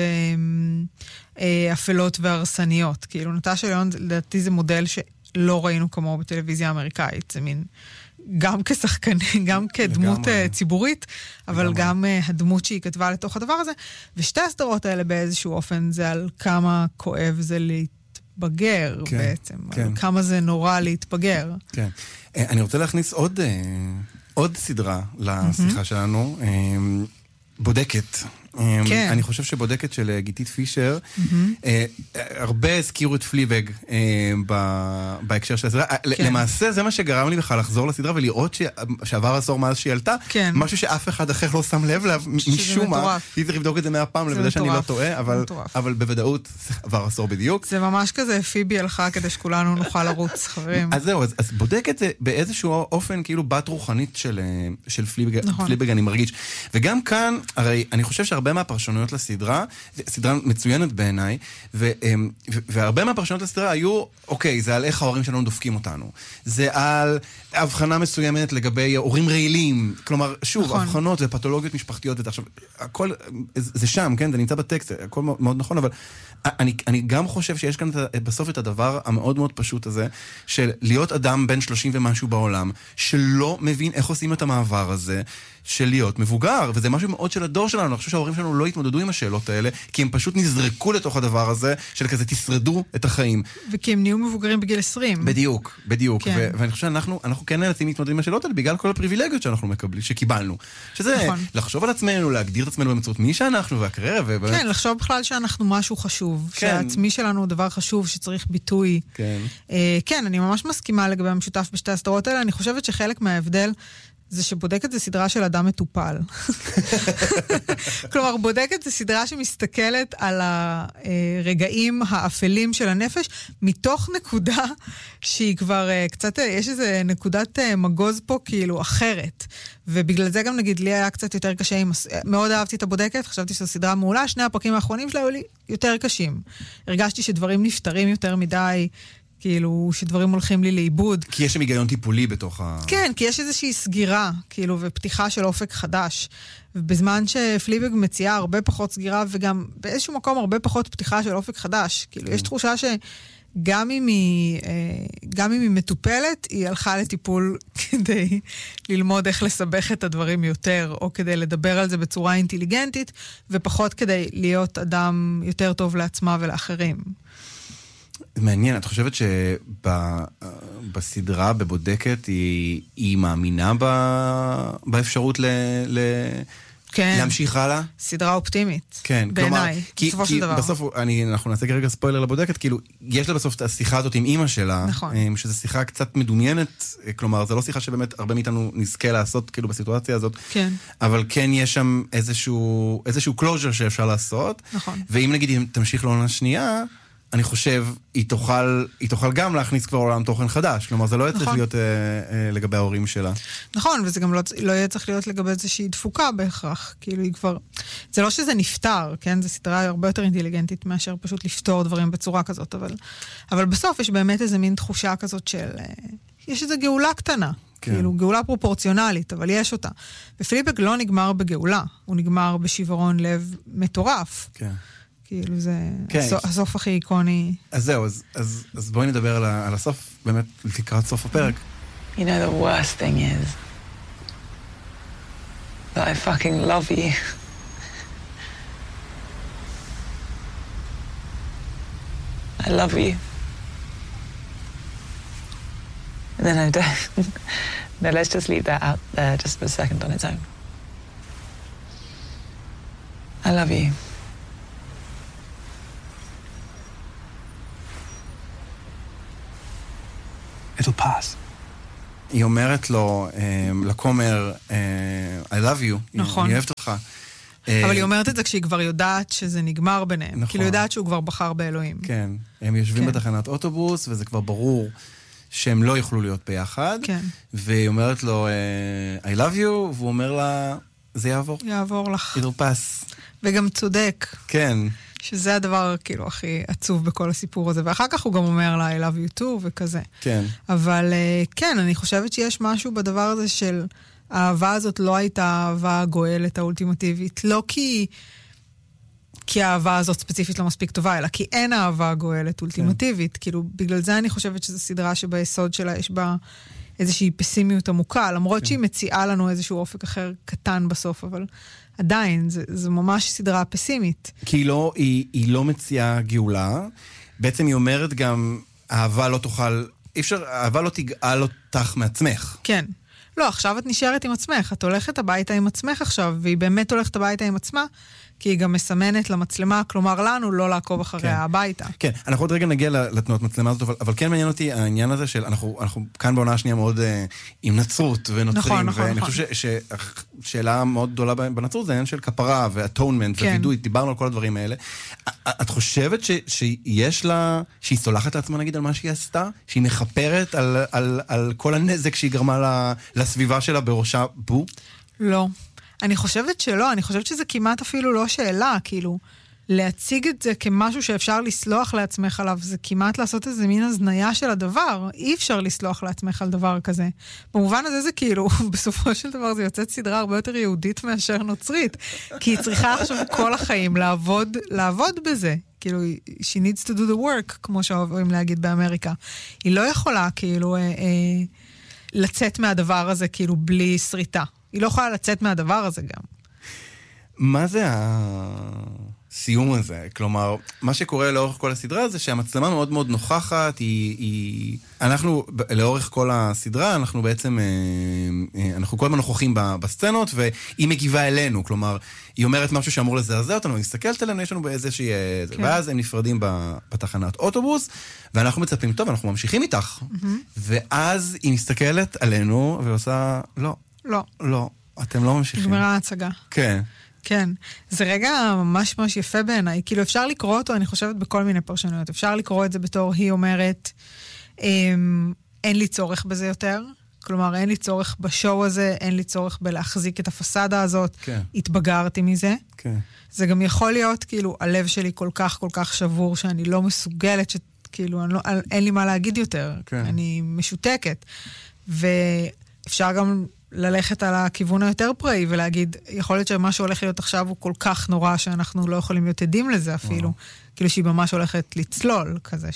Speaker 2: אפלות והרסניות. כאילו נטשה ליון, לדעתי זה מודל שלא ראינו כמו בטלוויזיה האמריקאית. זה מין, גם כשחקנית, גם כדמות ציבורית, אבל גם הדמות שהיא כתבה לתוך הדבר הזה. ושתי הסדרות האלה באיזשהו אופן זה על כמה כואב זה להתבגר בעצם. על כמה זה נורא להתבגר.
Speaker 3: כן. אני רוצה להכניס עוד סדרה לשיחה שלנו, בודקת. אני חושב שבודקת של גיתית פישר, הרבה הזכירו את פליבג בהקשר של הסדרה. למעשה זה מה שגרם לי בכלל לחזור לסדרה ולראות שעבר עשור מאז שהיא עלתה, משהו שאף אחד אחר לא שם לב אליו משום מה. היא צריך לבדוק את זה 100 פעם, לוודא שאני לא טועה, אבל בוודאות עבר עשור בדיוק.
Speaker 2: זה ממש כזה פיבי הלכה כדי שכולנו נוכל לרוץ, חברים.
Speaker 3: אז זהו, אז בודקת זה באיזשהו אופן כאילו בת רוחנית של פליבג, אני מרגיש. וגם כאן, הרי אני חושב שהרבה מהפרשנויות לסדרה, סדרה מצוינת בעיניי, והרבה מהפרשנויות לסדרה היו, אוקיי, זה על איך ההורים שלנו דופקים אותנו. זה על הבחנה מסוימת לגבי הורים רעילים, כלומר, שוב, הבחנות ופתולוגיות משפחתיות, עכשיו, הכל, זה שם, כן, זה נמצא בטקסט, הכל מאוד נכון, אבל אני גם חושב שיש כאן בסוף את הדבר המאוד מאוד פשוט הזה, של להיות אדם בן 30 ומשהו בעולם, שלא מבין איך עושים את המעבר הזה, של להיות מבוגר, וזה משהו מאוד של הדור שלנו. אני חושב שההורים שלנו לא התמודדו עם השאלות האלה, כי הם פשוט נזרקו לתוך הדבר הזה, של כזה תשרדו את החיים.
Speaker 2: וכי הם נהיו מבוגרים בגיל 20.
Speaker 3: בדיוק. ואני חושב שאנחנו כן נאלצים להתמודד עם השאלות האלה, בגלל כל הפריבילגיות שאנחנו מקבלים, שקיבלנו. שזה לחשוב על עצמנו, להגדיר את עצמנו באמצעות מי שאנחנו, והקריירה,
Speaker 2: כן, לחשוב בכלל שאנחנו משהו חשוב, שהעצמי שלנו הוא דבר חשוב, שצריך ביטוי. כן, אני ממש מסכימה לגבי המשותף בשתי הסדרות האלה. אני חושבת שחלק מההבדל זה שבודקת זה סדרה של אדם מטופל. כלומר, בודקת זה סדרה שמסתכלת על הרגעים האפלים של הנפש, מתוך נקודה שהיא כבר קצת, יש איזה נקודת מגוז פה כאילו אחרת. ובגלל זה גם נגיד, לי היה קצת יותר קשה, מאוד אהבתי את הבודקת, חשבתי שזו סדרה מעולה, שני הפרקים האחרונים שלה היו לי יותר קשים. הרגשתי שדברים נפטרים יותר מדי, כאילו, שדברים הולכים לי לאיבוד.
Speaker 3: כי יש שם היגיון טיפולי בתוך
Speaker 2: כן, כי יש איזושהי סגירה, כאילו, ופתיחה של אופק חדש. ובזמן שפליבג מציעה הרבה פחות סגירה, וגם באיזשהו מקום הרבה פחות פתיחה של אופק חדש. כאילו, יש תחושה שגם אם היא מטופלת, היא הלכה לטיפול כדי ללמוד איך לסבך את הדברים יותר, או כדי לדבר על זה בצורה אינטליגנטית, ופחות כדי להיות אדם יותר טוב לעצמה ולאחרים.
Speaker 3: מעניין, את חושבת שבסדרה, בבודקת, היא מאמינה באפשרות להמשיך הלאה?
Speaker 2: סדרה אופטימית.
Speaker 3: כן,
Speaker 2: בעיניי, בסופו של דבר.
Speaker 3: בסוף, אנחנו נעשה כרגע ספוילר לבודקת, כאילו, יש לה בסוף את השיחה הזאת עם אמא שלה, שזו שיחה קצת מדומיינת, כלומר, זו לא שיחה שבאמת הרבה מאיתנו נזכה לעשות, כאילו, בסיטואציה הזאת, אבל כן יש שם איזשהו closure שאפשר לעשות, ואם נגיד, אם תמשיך לעונה שנייה, אני חושב, היא תוכל גם להכניס כבר עולם תוכן חדש. כלומר, זה לא יהיה צריך להיות לגבי ההורים שלה.
Speaker 2: נכון, וזה גם לא יהיה צריך להיות לגבי איזושהי דפוקה בהכרח. כאילו היא כבר... זה לא שזה נפטר, כן? זו סדרה הרבה יותר אינטליגנטית מאשר פשוט לפתור דברים בצורה כזאת. אבל בסוף יש באמת איזה מין תחושה כזאת של... יש איזו גאולה קטנה. כאילו גאולה פרופורציונלית, אבל יש אותה. ופליבק לא נגמר בגאולה, הוא נגמר בשברון לב מטורף.
Speaker 3: כן.
Speaker 2: כאילו זה הסוף הכי איקוני.
Speaker 3: אז זהו, אז בואי נדבר על הסוף, באמת לקראת סוף הפרק.
Speaker 5: You know, the worst thing is that I fucking love you. I love you. And then I don't. No, let's just leave that out there just for a second on its own. I love you.
Speaker 7: It'll pass.
Speaker 3: היא אומרת לו, לכומר, I love you.
Speaker 2: נכון.
Speaker 3: אני אוהבת אותך.
Speaker 2: אבל היא אומרת את זה כשהיא כבר יודעת שזה נגמר ביניהם.
Speaker 3: נכון.
Speaker 2: כאילו יודעת שהוא כבר בחר באלוהים.
Speaker 3: כן. הם יושבים
Speaker 2: כן.
Speaker 3: בתחנת אוטובוס, וזה כבר ברור שהם לא יוכלו להיות ביחד.
Speaker 2: כן.
Speaker 3: והיא אומרת לו, I love you, והוא אומר לה, זה יעבור.
Speaker 2: יעבור לך.
Speaker 3: It'll pass.
Speaker 2: וגם צודק.
Speaker 3: כן.
Speaker 2: שזה הדבר כאילו הכי עצוב בכל הסיפור הזה. ואחר כך הוא גם אומר לה, I love you too, וכזה.
Speaker 3: כן.
Speaker 2: אבל כן, אני חושבת שיש משהו בדבר הזה של האהבה הזאת לא הייתה אהבה גואלת האולטימטיבית. לא כי האהבה הזאת ספציפית לא מספיק טובה, אלא כי אין אהבה גואלת אולטימטיבית. כאילו, בגלל זה אני חושבת שזו סדרה שביסוד שלה יש בה איזושהי פסימיות עמוקה, למרות שהיא מציעה לנו איזשהו אופק אחר קטן בסוף, אבל עדיין, זו ממש סדרה פסימית.
Speaker 3: כי היא לא מציעה גאולה, בעצם היא אומרת גם, אהבה לא תוכל, אי אפשר, אהבה לא תגאל אותך מעצמך.
Speaker 2: כן. לא, עכשיו את נשארת עם עצמך, את הולכת הביתה עם עצמך עכשיו, והיא באמת הולכת הביתה עם עצמה, כי היא גם מסמנת למצלמה, כלומר לנו לא לעקוב אחריה הביתה.
Speaker 3: כן, אנחנו עוד רגע נגיע לתנועות מצלמה הזאת, אבל כן מעניין אותי העניין הזה של, אנחנו כאן בעונה השנייה מאוד עם נצרות ונוצרים, ואני חושב ששאלה מאוד גדולה בנצרות זה העניין של כפרה ואטונמנט ווידוי, דיברנו על כל הדברים האלה. את חושבת שיש לה, שהיא סולחת לעצמה נגיד על מה שהיא עשתה? שהיא מחפרת על כל הנזק שהיא גרמה לסביבה שלה בראשה בו?
Speaker 2: לא. אני חושבת שלא, אני חושבת שזה כמעט אפילו לא שאלה, כאילו, להציג את זה כמשהו שאפשר לסלוח לעצמך עליו, זה כמעט לעשות איזה מין הזניה של הדבר, אי אפשר לסלוח לעצמך על דבר כזה. במובן הזה זה כאילו, בסופו של דבר זה יוצאת סדרה הרבה יותר יהודית מאשר נוצרית, כי היא צריכה עכשיו כל החיים לעבוד בזה. כאילו, she needs to do the work, כמו שאוהבים להגיד באמריקה. היא לא יכולה, כאילו, לצאת מהדבר הזה, כאילו, בלי שריטה. היא לא יכולה לצאת מהדבר הזה גם.
Speaker 3: מה זה הסיום הזה? כלומר, מה שקורה לאורך כל הסדרה זה שהמצלמה מאוד מאוד נוכחת, אנחנו, לאורך כל הסדרה, אנחנו בעצם, אנחנו כל הזמן נוכחים בסצנות, והיא מגיבה אלינו, כלומר, היא אומרת משהו שאמור לזעזע אותנו, היא מסתכלת עלינו, יש לנו באיזושהי, ואז הם נפרדים בתחנת אוטובוס, ואנחנו מצפים, טוב, אנחנו ממשיכים איתך, ואז היא מסתכלת עלינו, ועושה, לא, אתם לא ממשיכים.
Speaker 2: נגמרה ההצגה.
Speaker 3: כן.
Speaker 2: כן. זה רגע ממש ממש יפה בעיניי. כאילו אפשר לקרוא אותו, אני חושבת, בכל מיני פרשנויות. אפשר לקרוא את זה בתור, היא אומרת, אין לי צורך בזה יותר. כלומר, אין לי צורך בשואו הזה, אין לי צורך בלהחזיק את הפסדה הזאת.
Speaker 3: כן.
Speaker 2: התבגרתי מזה.
Speaker 3: כן.
Speaker 2: זה גם יכול להיות, כאילו, הלב שלי כל כך שבור, שאני לא מסוגלת, כאילו, אין לי מה להגיד יותר.
Speaker 3: כן.
Speaker 2: אני משותקת. ואפשר גם ללכת על הכיוון היותר פראי ולהגיד, יכול להיות שמה שהולך להיות עכשיו הוא כל כך נורא שאנחנו לא יכולים להיות עדים לזה אפילו. כאילו שהיא ממש הולכת לצלול כזה,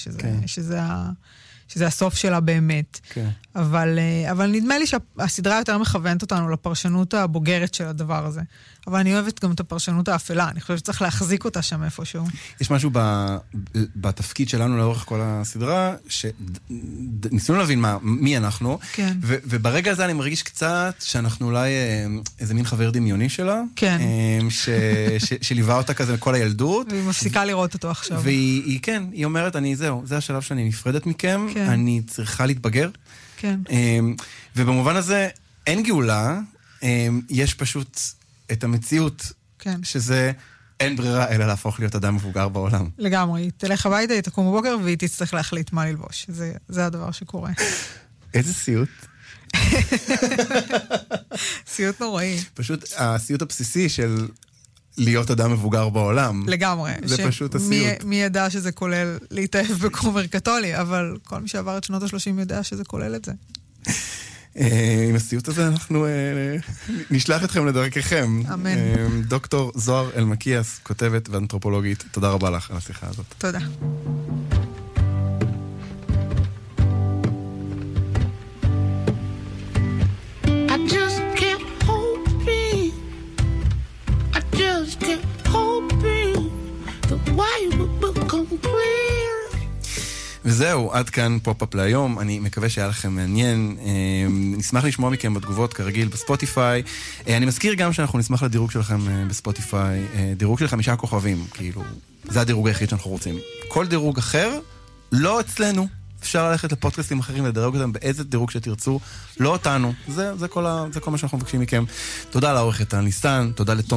Speaker 2: שזה הסוף שלה באמת.
Speaker 3: כן.
Speaker 2: אבל נדמה לי שהסדרה יותר מכוונת אותנו לפרשנות הבוגרת של הדבר הזה. אבל אני אוהבת גם את הפרשנות האפלה, אני חושבת שצריך להחזיק אותה שם איפשהו.
Speaker 3: יש משהו בתפקיד שלנו לאורך כל הסדרה, שניסינו להבין מי אנחנו,
Speaker 2: כן.
Speaker 3: וברגע הזה אני מרגיש קצת שאנחנו אולי איזה מין חבר דמיוני שלה,
Speaker 2: כן.
Speaker 3: שליווה אותה כזה כל הילדות.
Speaker 2: והיא מפסיקה לראות אותו עכשיו.
Speaker 3: והיא כן, היא אומרת, זה השלב שאני נפרדת מכם,
Speaker 2: כן.
Speaker 3: אני צריכה להתבגר.
Speaker 2: כן.
Speaker 3: ובמובן הזה אין גאולה, יש פשוט את המציאות,
Speaker 2: כן.
Speaker 3: שזה אין ברירה אלא להפוך להיות אדם מבוגר בעולם.
Speaker 2: לגמרי, היא תלך הביתה, היא תקום בבוקר והיא תצטרך להחליט מה ללבוש. זה הדבר שקורה.
Speaker 3: איזה סיוט.
Speaker 2: סיוט נוראי.
Speaker 3: פשוט הסיוט הבסיסי של להיות אדם מבוגר בעולם.
Speaker 2: לגמרי.
Speaker 3: זה פשוט הסיוט.
Speaker 2: מי ידע שזה כולל להתאהב בכומר קתולי, אבל כל מי שעבר את שנות ה-30 יודע שזה כולל את זה.
Speaker 3: עם הסיוט הזה אנחנו נשלח אתכם לדרככם.
Speaker 2: אמן.
Speaker 3: דוקטור זוהר אלמקיאס, כותבת ואנתרופולוגית, תודה רבה לך על השיחה הזאת.
Speaker 2: תודה.
Speaker 3: וזהו, עד כאן פופ-אפ להיום. אני מקווה שהיה לכם מעניין. נשמח לשמוע מכם בתגובות כרגיל בספוטיפיי. אני מזכיר גם שאנחנו נשמח לדירוג שלכם בספוטיפיי. דירוג של 5 כוכבים, כאילו, זה הדירוג היחיד שאנחנו רוצים. כל דירוג אחר, לא אצלנו. אפשר ללכת לפודקאסטים אחרים, לדרג אותם באיזה דירוג שתרצו, לא אותנו. זה כל מה שאנחנו מבקשים מכם. תודה לעורכת הניסן, תודה לתום